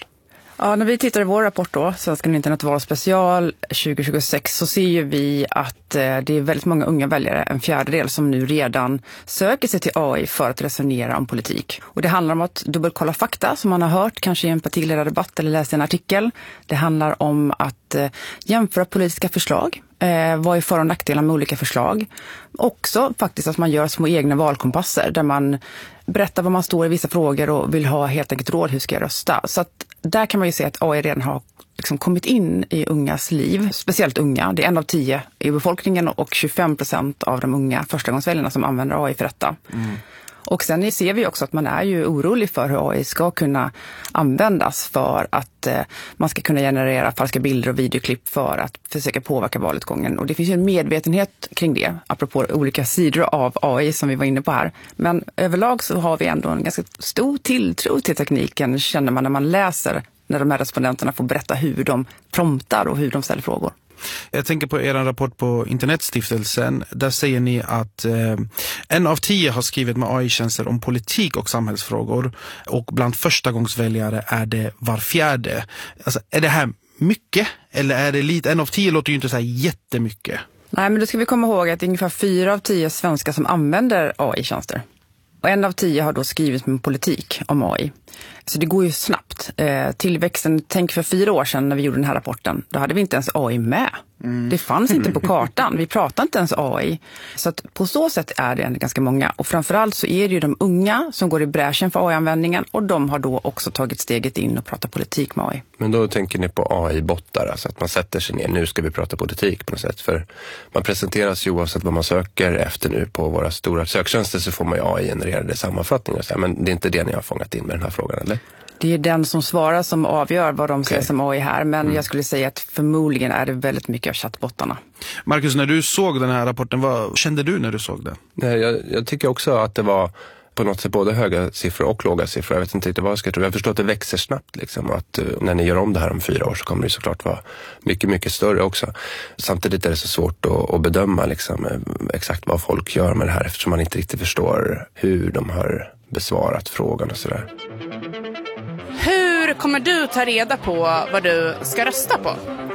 Ja, när vi tittar i vår rapport då, Svenskan internetvalspecial tjugo tjugosex, så ser ju vi att eh, det är väldigt många unga väljare, en fjärdedel, som nu redan söker sig till A I för att resonera om politik. Och det handlar om att dubbelkolla fakta som man har hört kanske i en partiledardebatt eller läst i en artikel. Det handlar om att eh, jämföra politiska förslag. Eh, vad är för- och nackdelar med olika förslag? Också faktiskt att man gör små egna valkompasser där man berättar vad man står i vissa frågor och vill ha helt enkelt råd hur ska jag rösta. Så att där kan man ju se att A I redan har liksom kommit in i ungas liv, speciellt unga. Det är en av tio i befolkningen och tjugofem procent av de unga förstagångsväljarna som använder A I för detta. Mm. Och sen ser vi också att man är ju orolig för hur A I ska kunna användas för att eh, man ska kunna generera falska bilder och videoklipp för att försöka påverka valutgången. Och det finns ju en medvetenhet kring det, apropå olika sidor av A I som vi var inne på här. Men överlag så har vi ändå en ganska stor tilltro till tekniken, känner man när man läser, när de här respondenterna får berätta hur de promptar och hur de ställer frågor. Jag tänker på er rapport på Internetstiftelsen. Där säger ni att eh, en av tio har skrivit med A I-tjänster om politik och samhällsfrågor. Och bland förstagångsväljare är det var fjärde. Alltså, är det här mycket? Eller är det lite? En av tio låter ju inte så här jättemycket. Nej, men då ska vi komma ihåg att det är ungefär fyra av tio svenskar som använder A I-tjänster. Och en av tio har då skrivit med politik om A I. Så det går ju snabbt. Eh, tillväxten, tänk för fyra år sedan när vi gjorde den här rapporten, då hade vi inte ens A I med. Mm. Det fanns inte på kartan. Vi pratade inte ens A I. Så att på så sätt är det ganska många. Och framförallt så är det ju de unga som går i bräschen för A I-användningen. Och de har då också tagit steget in och pratar politik med A I. Men då tänker ni på A I-bottar, alltså att man sätter sig ner, nu ska vi prata politik på något sätt. För man presenteras ju oavsett vad man söker efter nu på våra stora söktjänster, så får man ju A I-genererade sammanfattningar. Men det är inte det ni har fångat in med den här frågan, eller? Det är den som svarar som avgör vad de ser okay. som A I här. Men mm. jag skulle säga att förmodligen är det väldigt mycket av chattbottarna. Marcus, när du såg den här rapporten, vad kände du när du såg den? Nej, jag, jag tycker också att det var på något sätt både höga siffror och låga siffror. Jag vet inte riktigt vad jag ska tro. Jag förstår att det växer snabbt liksom, och att uh, när ni gör om det här om fyra år så kommer det såklart vara mycket, mycket större också. Samtidigt är det så svårt att, att bedöma liksom, exakt vad folk gör med det här, eftersom man inte riktigt förstår hur de har besvarat frågan och sådär. Hur kommer du ta reda på vad du ska rösta på?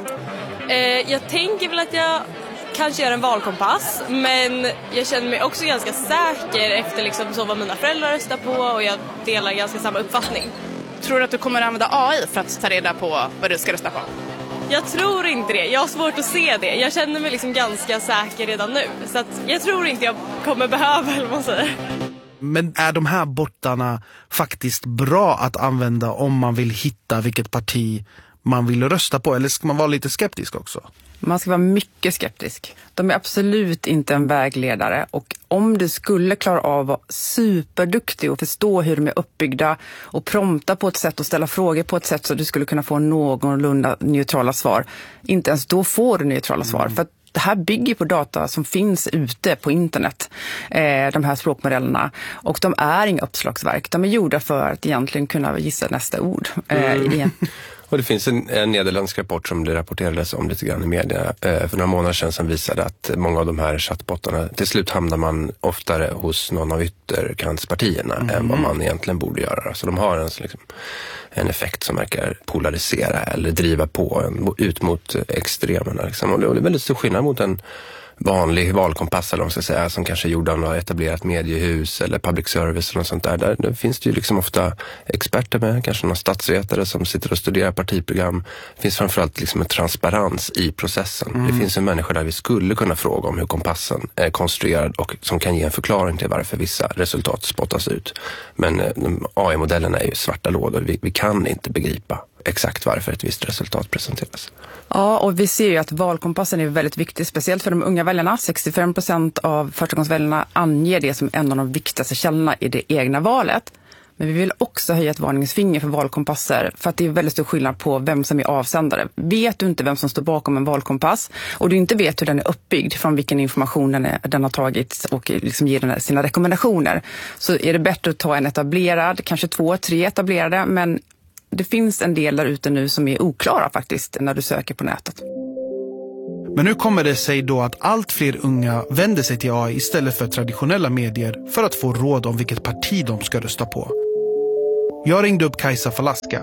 Eh, jag tänker väl att jag kanske gör en valkompass, men jag känner mig också ganska säker efter liksom så vad mina föräldrar röstar på, och jag delar ganska samma uppfattning. Tror du att du kommer använda A I för att ta reda på vad du ska rösta på? Jag tror inte det. Jag har svårt att se det. Jag känner mig liksom ganska säker redan nu. Så att jag tror inte jag kommer behöva, eller vad man säger. Men är de här bottarna faktiskt bra att använda om man vill hitta vilket parti man vill rösta på? Eller ska man vara lite skeptisk också? Man ska vara mycket skeptisk. De är absolut inte en vägledare. Och om du skulle klara av att vara superduktig och förstå hur de är uppbyggda och prompta på ett sätt och ställa frågor på ett sätt så att du skulle kunna få någorlunda neutrala svar, inte ens då får du neutrala svar. Mm. För att det här bygger på data som finns ute på internet, eh, de här språkmodellerna. Och de är inga uppslagsverk. De är gjorda för att egentligen kunna gissa nästa ord. Eh, mm. igen. Och det finns en, en nederländsk rapport som det rapporterades om lite grann i media eh, för några månader sedan, som visade att många av de här chattbottarna, till slut hamnar man oftare hos någon av ytterkantspartierna mm. än vad man egentligen borde göra. Så de har en, liksom, en effekt som verkar polarisera eller driva på en, ut mot extremerna. Liksom. Och det är väldigt stor skillnad mot en vanlig valkompass, eller om man ska säga, som kanske är gjord av något etablerat mediehus eller public service eller något sånt där. Där, där finns det ju liksom ofta experter med, kanske någon statsvetare som sitter och studerar partiprogram. Det finns framförallt liksom en transparens i processen. Mm. Det finns en människa där vi skulle kunna fråga om hur kompassen är konstruerad och som kan ge en förklaring till varför vissa resultat spottas ut. Men eh, A I-modellerna är ju svarta lådor. Vi, vi kan inte begripa exakt varför ett visst resultat presenteras. Ja, och vi ser ju att valkompassen är väldigt viktig, speciellt för de unga väljarna. sextiofem procent av förstagångsväljarna anger det som en av de viktigaste källorna i det egna valet. Men vi vill också höja ett varningsfinger för valkompasser, för att det är väldigt stor skillnad på vem som är avsändare. Vet du inte vem som står bakom en valkompass och du inte vet hur den är uppbyggd, från vilken information den, är, den har tagits och liksom ger den sina rekommendationer, så är det bättre att ta en etablerad, kanske två, tre etablerade, men det finns en del där ute nu som är oklara faktiskt när du söker på nätet. Men hur kommer det sig då att allt fler unga vänder sig till A I istället för traditionella medier för att få råd om vilket parti de ska rösta på? Jag ringde upp Kajsa Falaska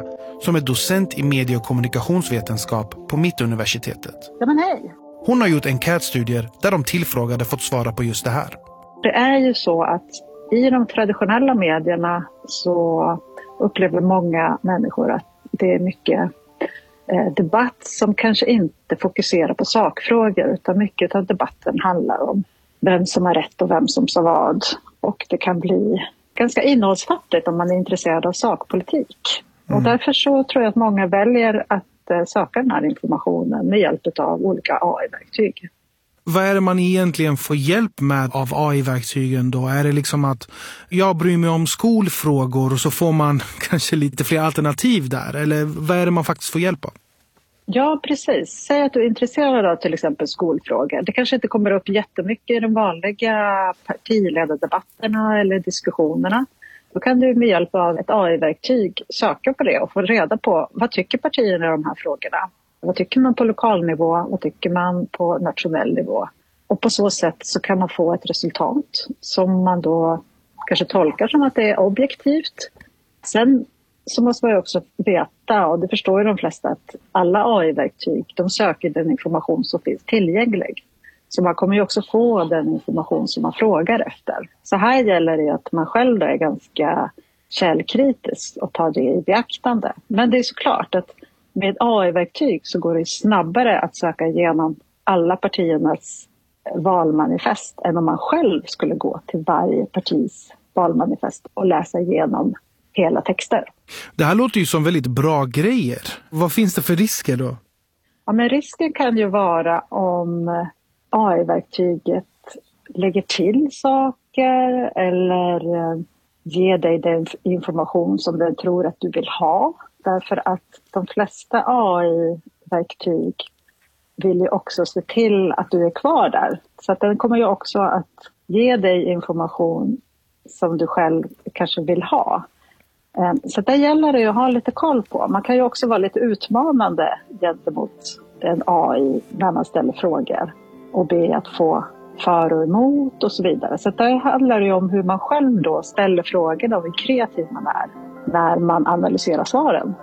som är docent i medie- och kommunikationsvetenskap på Mittuniversitetet. Ja, men hej. Hon har gjort enkätstudier där de tillfrågade fått svara på just det här. Det är ju så att i de traditionella medierna så upplever många människor att det är mycket eh, debatt som kanske inte fokuserar på sakfrågor, utan mycket av debatten handlar om vem som har rätt och vem som sa vad. Och det kan bli ganska innehållsfattigt om man är intresserad av sakpolitik. Mm. Och därför så tror jag att många väljer att eh, söka den här informationen med hjälp av olika A I-verktyg. Vad är det man egentligen får hjälp med av A I-verktygen då? Är det liksom att jag bryr mig om skolfrågor och så får man kanske lite fler alternativ där? Eller vad är det man faktiskt får hjälp av? Ja, precis. Säg att du är intresserad av till exempel skolfrågor. Det kanske inte kommer upp jättemycket i de vanliga partiledardebatterna eller diskussionerna. Då kan du med hjälp av ett A I-verktyg söka på det och få reda på vad tycker partierna i de här frågorna. Vad tycker man på lokal nivå? Vad tycker man på nationell nivå? Och på så sätt så kan man få ett resultat som man då kanske tolkar som att det är objektivt. Sen så måste man ju också veta, och det förstår ju de flesta, att alla A I-verktyg de söker den information som finns tillgänglig. Så man kommer ju också få den information som man frågar efter. Så här gäller det att man själv då är ganska källkritisk och tar det i beaktande. Men det är såklart att med A I-verktyg så går det snabbare att söka igenom alla partiernas valmanifest än om man själv skulle gå till varje partis valmanifest och läsa igenom hela texter. Det här låter ju som väldigt bra grejer. Vad finns det för risker då? Ja, men risken kan ju vara om A I-verktyget lägger till saker eller ger dig den information som den tror att du vill ha. Därför att de flesta A I-verktyg vill ju också se till att du är kvar där. Så att den kommer ju också att ge dig information som du själv kanske vill ha. Så det gäller det att ha lite koll på. Man kan ju också vara lite utmanande gentemot en A I när man ställer frågor och be att få för och emot och så vidare. Så det handlar ju om hur man själv då ställer frågorna och hur kreativ man är när man analyserar svaren.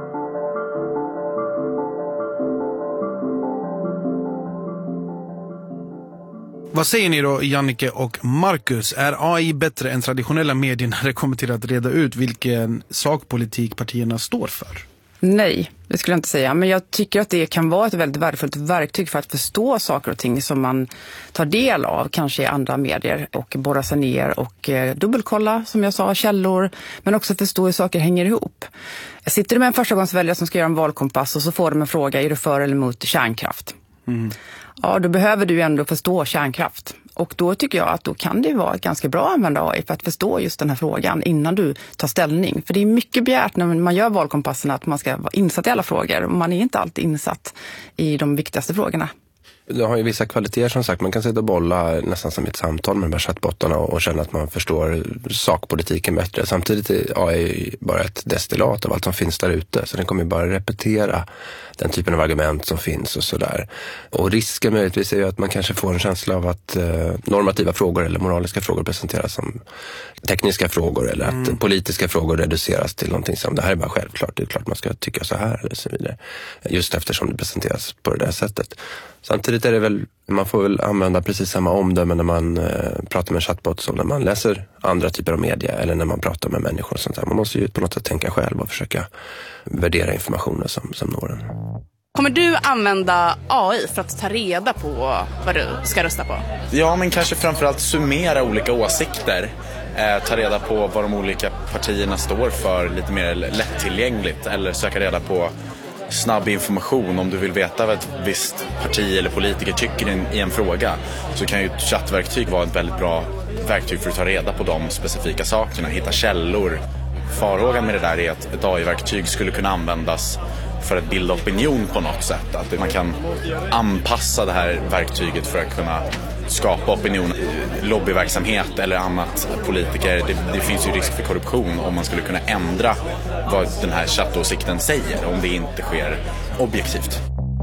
Vad säger ni då, Jannike och Marcus? Är A I bättre än traditionella medier när det kommer till att reda ut vilken sakpolitik partierna står för? Nej, det skulle jag inte säga. Men jag tycker att det kan vara ett väldigt värdefullt verktyg för att förstå saker och ting som man tar del av, kanske i andra medier, och borra sig ner och eh, dubbelkolla, som jag sa, källor, men också förstå hur saker hänger ihop. Sitter du med en förstagångsväljare som ska göra en valkompass och så får de en fråga, är du för eller emot kärnkraft? Mm. Ja, då behöver du ändå förstå kärnkraft. Och då tycker jag att då kan det vara ganska bra att använda A I för att förstå just den här frågan innan du tar ställning. För det är mycket begärt när man gör valkompassen att man ska vara insatt i alla frågor. Och man är inte alltid insatt i de viktigaste frågorna. Det har ju vissa kvaliteter som sagt. Man kan sitta och bolla nästan som ett samtal med de här chattbottarna och känna att man förstår sakpolitiken bättre. Samtidigt är A I bara ett destillat av allt som finns där ute. Så den kommer ju bara repetera den typen av argument som finns och sådär. Och risken möjligtvis är ju att man kanske får en känsla av att eh, normativa frågor eller moraliska frågor presenteras som tekniska frågor eller att mm. politiska frågor reduceras till någonting som det här är bara självklart. Det är klart man ska tycka så här eller så vidare. Just eftersom det presenteras på det där sättet. Samtidigt är det väl, man får väl använda precis samma omdöme när man eh, pratar med en chatbot som när man läser andra typer av media eller när man pratar med människor och sånt där. Man måste ju på något sätt tänka själv och försöka värdera informationen som, som når en. Kommer du använda A I för att ta reda på vad du ska rösta på? Ja, men kanske framförallt summera olika åsikter. Eh, ta reda på vad de olika partierna står för lite mer lättillgängligt. Eller söka reda på snabb information. Om du vill veta vad ett visst parti eller politiker tycker i en fråga, så kan ju ett chattverktyg vara ett väldigt bra verktyg för att ta reda på de specifika sakerna. Hitta källor. Farhågan med det där är att ett A I-verktyg skulle kunna användas för att bilda opinion på något sätt. Att man kan anpassa det här verktyget för att kunna skapa opinion, lobbyverksamhet eller annat. Politiker, det, det finns ju risk för korruption om man skulle kunna ändra vad den här chattåsikten säger om det inte sker objektivt.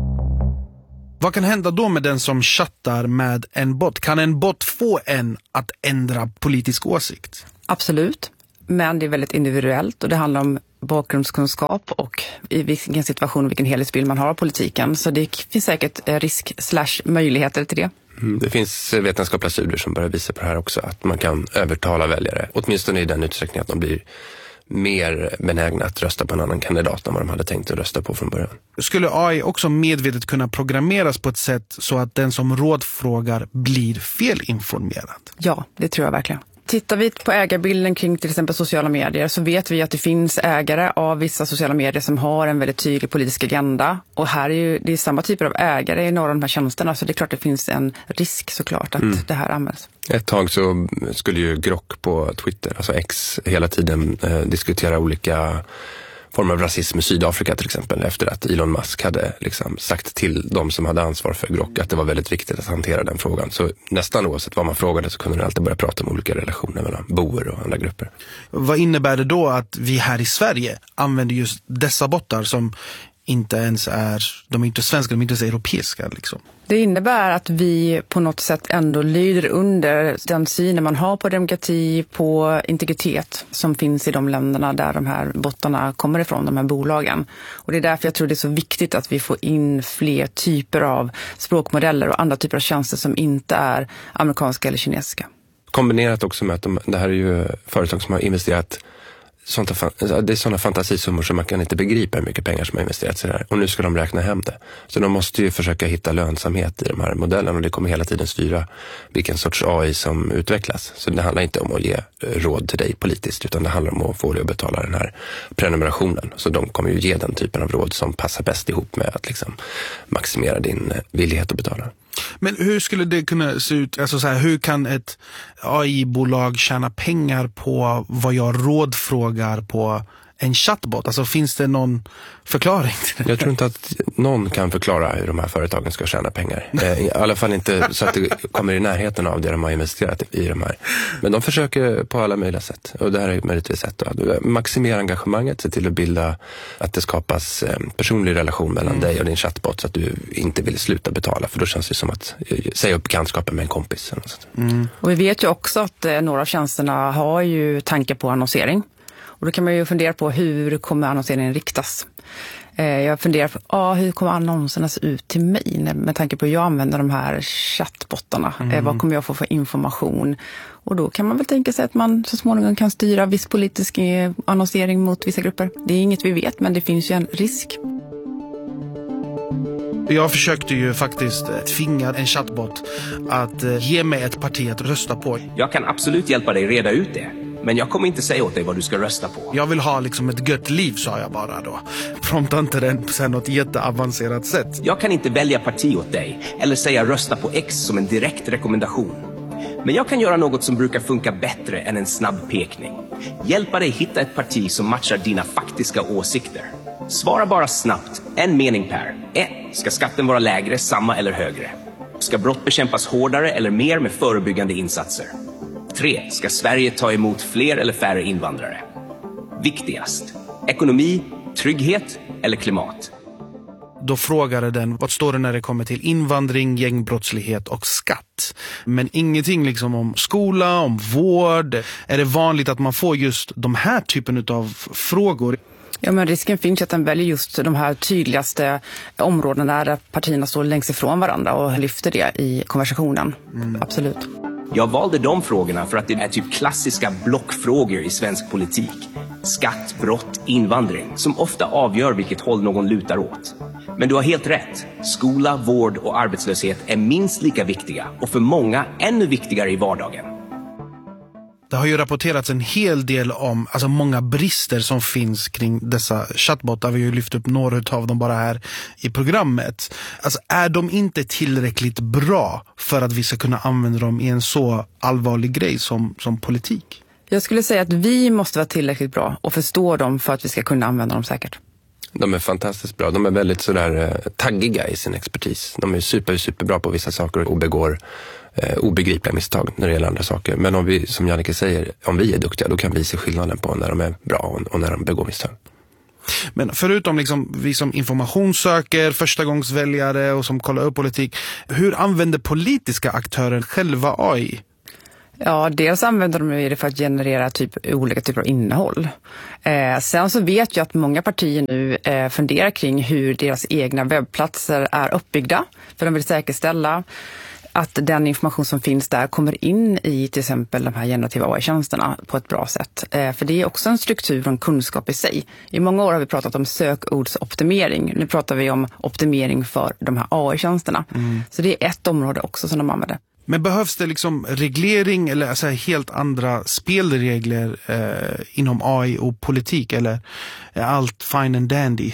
Vad kan hända då med den som chattar med en bot? Kan en bot få en att ändra politisk åsikt? Absolut, men det är väldigt individuellt och det handlar om bakgrundskunskap och i vilken situation och vilken helhetsbild man har av politiken. Så det finns säkert risk slash möjligheter till det. Mm, det finns vetenskapliga studier som börjar visa på det här också, att man kan övertala väljare, åtminstone i den utsträckningen att de blir mer benägna att rösta på en annan kandidat än vad de hade tänkt att rösta på från början. Skulle A I också medvetet kunna programmeras på ett sätt så att den som rådfrågar blir felinformerad? Ja, det tror jag verkligen. Tittar vi på ägarbilden kring till exempel sociala medier så vet vi att det finns ägare av vissa sociala medier som har en väldigt tydlig politisk agenda. Och här är ju det är samma typer av ägare i några av de här tjänsterna, så det är klart att det finns en risk såklart att mm. det här används. Ett tag så skulle ju Grok på Twitter, alltså X, hela tiden eh, diskutera olika former av rasism i Sydafrika till exempel, efter att Elon Musk hade liksom sagt till de som hade ansvar för Grok att det var väldigt viktigt att hantera den frågan. Så nästan oavsett vad man frågade så kunde man alltid börja prata om olika relationer mellan boer och andra grupper. Vad innebär det då att vi här i Sverige använder just dessa bottar som inte ens är, de är inte svenska, de är inte ens europeiska liksom? Det innebär att vi på något sätt ändå lyder under den synen man har på demokrati, på integritet som finns i de länderna där de här bottarna kommer ifrån, de här bolagen. Och det är därför jag tror det är så viktigt att vi får in fler typer av språkmodeller och andra typer av tjänster som inte är amerikanska eller kinesiska. Kombinerat också med att de, det här är ju företag som har investerat sånt, det är sådana fantasisummor som man kan inte begripa hur mycket pengar som har investerats i det här. Och nu ska de räkna hem det. Så de måste ju försöka hitta lönsamhet i de här modellerna och det kommer hela tiden styra vilken sorts A I som utvecklas. Så det handlar inte om att ge råd till dig politiskt utan det handlar om att få dig att betala den här prenumerationen. Så de kommer ju ge den typen av råd som passar bäst ihop med att liksom maximera din villighet att betala. Men hur skulle det kunna se ut? Alltså så här, hur kan ett A I-bolag tjäna pengar på vad jag rådfrågar på en chatbot? Alltså finns det någon förklaring till det? Jag tror inte att någon kan förklara hur de här företagen ska tjäna pengar. I alla fall inte så att det kommer i närheten av det de har investerat i de här. Men de försöker på alla möjliga sätt. Och det här är möjligtvis ett sätt. Maximera engagemanget, se till att bilda att det skapas en personlig relation mellan mm. dig och din chatbot så att du inte vill sluta betala. För då känns det som att säga upp bekantskapen med en kompis. Eller något sånt. Mm. Och vi vet ju också att några av tjänsterna har ju tankar på annonsering. Och då kan man ju fundera på hur kommer annonseringen riktas. Eh, jag funderar på ah, hur kommer annonserna se ut till mig med tanke på att jag använder de här chattbottarna. Mm. Eh, vad kommer jag få för information? Och då kan man väl tänka sig att man så småningom kan styra viss politisk annonsering mot vissa grupper. Det är inget vi vet, men det finns ju en risk. Jag försökte ju faktiskt tvinga en chatbot att ge mig ett parti att rösta på. Jag kan absolut hjälpa dig reda ut det. Men jag kommer inte säga åt dig vad du ska rösta på. Jag vill ha liksom ett gött liv, sa jag bara då. Prompta inte den på något jätteavancerat sätt. Jag kan inte välja parti åt dig eller säga rösta på X som en direkt rekommendation. Men jag kan göra något som brukar funka bättre än en snabb pekning. Hjälpa dig hitta ett parti som matchar dina faktiska åsikter. Svara bara snabbt, en mening per. ett. Ska skatten vara lägre, samma eller högre? Ska brott bekämpas hårdare eller mer med förebyggande insatser? tre. Ska Sverige ta emot fler eller färre invandrare? Viktigast. Ekonomi, trygghet eller klimat? Då frågade den, vad står det när det kommer till invandring, gängbrottslighet och skatt? Men ingenting liksom om skola, om vård. Är det vanligt att man får just de här typen av frågor? Ja, men risken finns att den väljer just de här tydligaste områdena där partierna står längst ifrån varandra och lyfter det i konversationen. Mm. Absolut. Jag valde de frågorna för att det är typ klassiska blockfrågor i svensk politik. Skatt, brott, invandring, som ofta avgör vilket håll någon lutar åt. Men du har helt rätt. Skola, vård och arbetslöshet är minst lika viktiga och för många ännu viktigare i vardagen. Det har ju rapporterats en hel del om alltså många brister som finns kring dessa chatbotar. Vi har ju lyft upp några av dem bara här i programmet. Alltså, är de inte tillräckligt bra för att vi ska kunna använda dem i en så allvarlig grej som, som politik? Jag skulle säga att vi måste vara tillräckligt bra och förstå dem för att vi ska kunna använda dem säkert. De är fantastiskt bra. De är väldigt sådär taggiga i sin expertis. De är super, superbra på vissa saker och begår eh, obegripliga misstag när det gäller andra saker. Men om vi, som Jannike säger, om vi är duktiga, då kan vi se skillnaden på när de är bra och, och när de begår misstag. Men förutom liksom vi som informationssöker, förstagångsväljare och som kollar upp politik, hur använder politiska aktörer själva A I? Ja, dels använder de det för att generera typ, olika typer av innehåll. Eh, sen så vet jag att många partier nu eh, funderar kring hur deras egna webbplatser är uppbyggda. För de vill säkerställa att den information som finns där kommer in i till exempel de här generativa A I-tjänsterna på ett bra sätt. Eh, för det är också en struktur och en kunskap i sig. I många år har vi pratat om sökordsoptimering. Nu pratar vi om optimering för de här A I-tjänsterna. Mm. Så det är ett område också som de använder. Men behövs det liksom reglering eller alltså helt andra spelregler eh, inom A I och politik, eller är allt fine and dandy?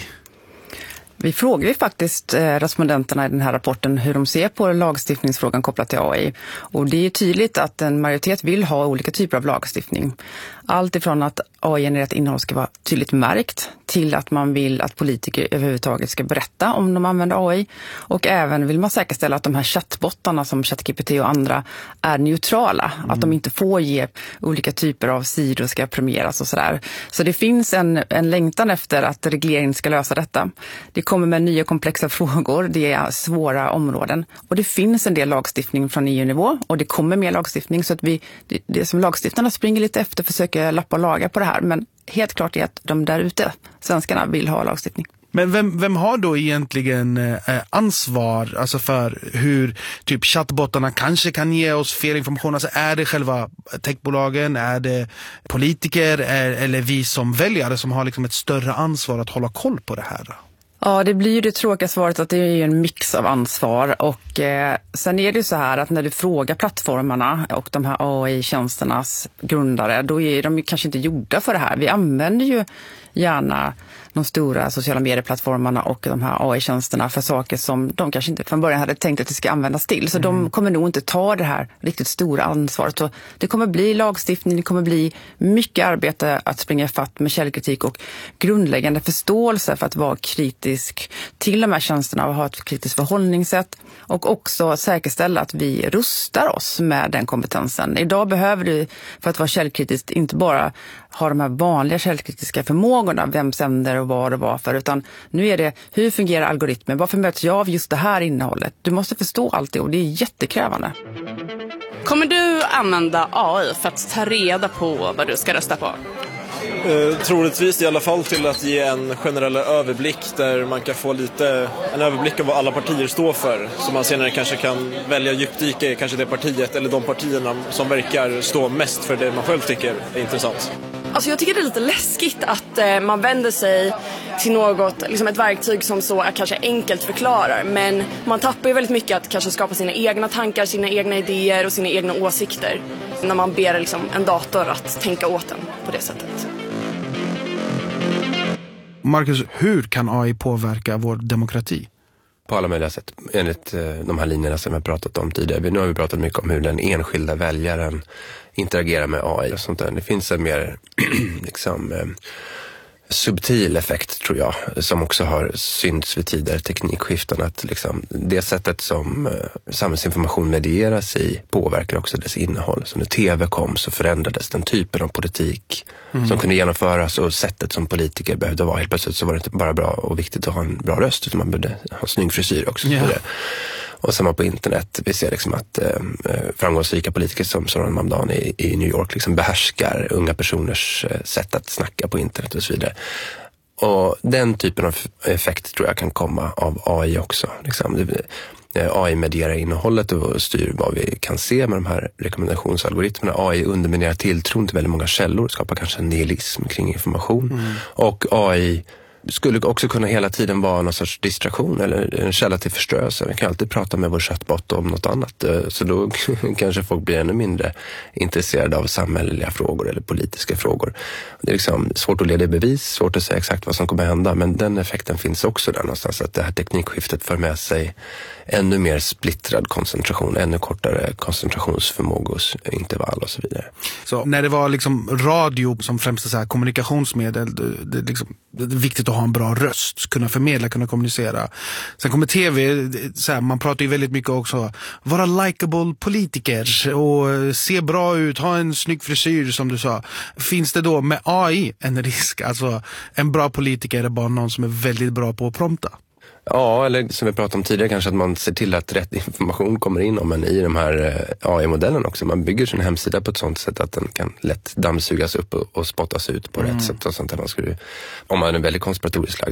Vi frågar ju faktiskt eh, respondenterna i den här rapporten hur de ser på lagstiftningsfrågan kopplat till A I. Och det är tydligt att en majoritet vill ha olika typer av lagstiftning. Allt ifrån att A I-genererat innehåll ska vara tydligt märkt till att man vill att politiker överhuvudtaget ska berätta om de använder A I. Och även vill man säkerställa att de här chattbottarna som ChatGPT och andra är neutrala. Mm. Att de inte får ge olika typer av sidor ska premieras och sådär. Så det finns en, en längtan efter att regeringen ska lösa detta. Det kommer med nya komplexa frågor, det är svåra områden. Och det finns en del lagstiftning från E U-nivå och det kommer mer lagstiftning så att vi, det, det som lagstiftarna springer lite efter försöker lappa och laga på det här. Men helt klart är att de där ute, svenskarna, vill ha lagstiftning. Men vem, vem har då egentligen eh, ansvar alltså för hur typ chattbottarna kanske kan ge oss fel information? Alltså är det själva techbolagen, är det politiker är, eller vi som väljare som har liksom ett större ansvar att hålla koll på det här? Ja, det blir ju det tråkiga svaret att det är en mix av ansvar och eh, sen är det ju så här att när du frågar plattformarna och de här A I-tjänsternas grundare, då är de ju kanske inte gjorda för det här. Vi använder ju gärna de stora sociala medieplattformarna och de här A I-tjänsterna för saker som de kanske inte från början hade tänkt att det ska användas till. Så mm. de kommer nog inte ta det här riktigt stora ansvaret. Så det kommer bli lagstiftning, det kommer bli mycket arbete att springa ifatt med källkritik och grundläggande förståelse för att vara kritisk till de här tjänsterna och ha ett kritiskt förhållningssätt. Och också säkerställa att vi rustar oss med den kompetensen. Idag behöver du för att vara källkritiskt inte bara ha de här vanliga källkritiska förmågorna, vem sänder och vad och varför, utan nu är det hur fungerar algoritmen, varför möts jag av just det här innehållet? Du måste förstå allt det och det är jättekrävande. Kommer du använda A I för att ta reda på vad du ska rösta på? Eh, troligtvis i alla fall till att ge en generell överblick där man kan få lite en överblick av vad alla partier står för, så man senare kanske kan välja djupdyka i kanske det partiet eller de partierna som verkar stå mest för det man själv tycker är intressant. Alltså jag tycker det är lite läskigt att eh, man vänder sig till något, liksom ett verktyg som så är kanske enkelt förklarar, men man tappar ju väldigt mycket att kanske skapa sina egna tankar, sina egna idéer och sina egna åsikter när man ber liksom en dator att tänka åt en på det sättet. Marcus, hur kan A I påverka vår demokrati? På alla möjliga sätt, enligt de här linjerna som jag pratat om tidigare. Nu har vi pratat mycket om hur den enskilda väljaren interagerar med A I och sånt där. Det finns en mer liksom, eh, subtil effekt, tror jag, som också har synts vid tidigare teknikskiften. Att liksom, det sättet som eh, samhällsinformation medieras i påverkar också dess innehåll. Så när tv kom så förändrades den typen av politik mm. som kunde genomföras, och sättet som politiker behövde vara. Helt plötsligt så var det inte bara bra och viktigt att ha en bra röst, utan man behövde ha en snygg frisyr också. Yeah. För det. Och samma på internet. Vi ser liksom att eh, framgångsrika politiker som Zoran Mamdani i, i New York liksom behärskar unga personers eh, sätt att snacka på internet och så vidare. Och den typen av effekt tror jag kan komma av A I också. Liksom. A I medierar innehållet och styr vad vi kan se med de här rekommendationsalgoritmerna. A I underminerar tilltron till väldigt många källor, skapar kanske en nihilism kring information. Mm. Och A I skulle också kunna hela tiden vara någon sorts distraktion eller en källa till förstörelse. Vi kan alltid prata med vår chattbot om något annat. Så då kanske folk blir ännu mindre intresserade av samhälleliga frågor eller politiska frågor. Det är liksom svårt att leda i bevis, svårt att säga exakt vad som kommer hända. Men den effekten finns också där någonstans, att det här teknikskiftet för med sig ännu mer splittrad koncentration, ännu kortare koncentrationsförmågos intervall och så vidare. Så när det var liksom radio som främsta så här kommunikationsmedel, det, det, liksom, det är viktigt att ha en bra röst, kunna förmedla, kunna kommunicera. Sen kommer tv, så här, man pratar ju väldigt mycket också, vara likable politiker och se bra ut, ha en snygg frisyr som du sa. Finns det då med A I en risk, alltså en bra politiker är bara någon som är väldigt bra på att prompta? Ja, eller som vi pratade om tidigare kanske att man ser till att rätt information kommer in om en i de här A I-modellen också. Man bygger sin hemsida på ett sånt sätt att den kan lätt dammsugas upp och, och spottas ut på mm. rätt sätt och sånt där. Man skulle, om man är väldigt konspiratoriskt lagd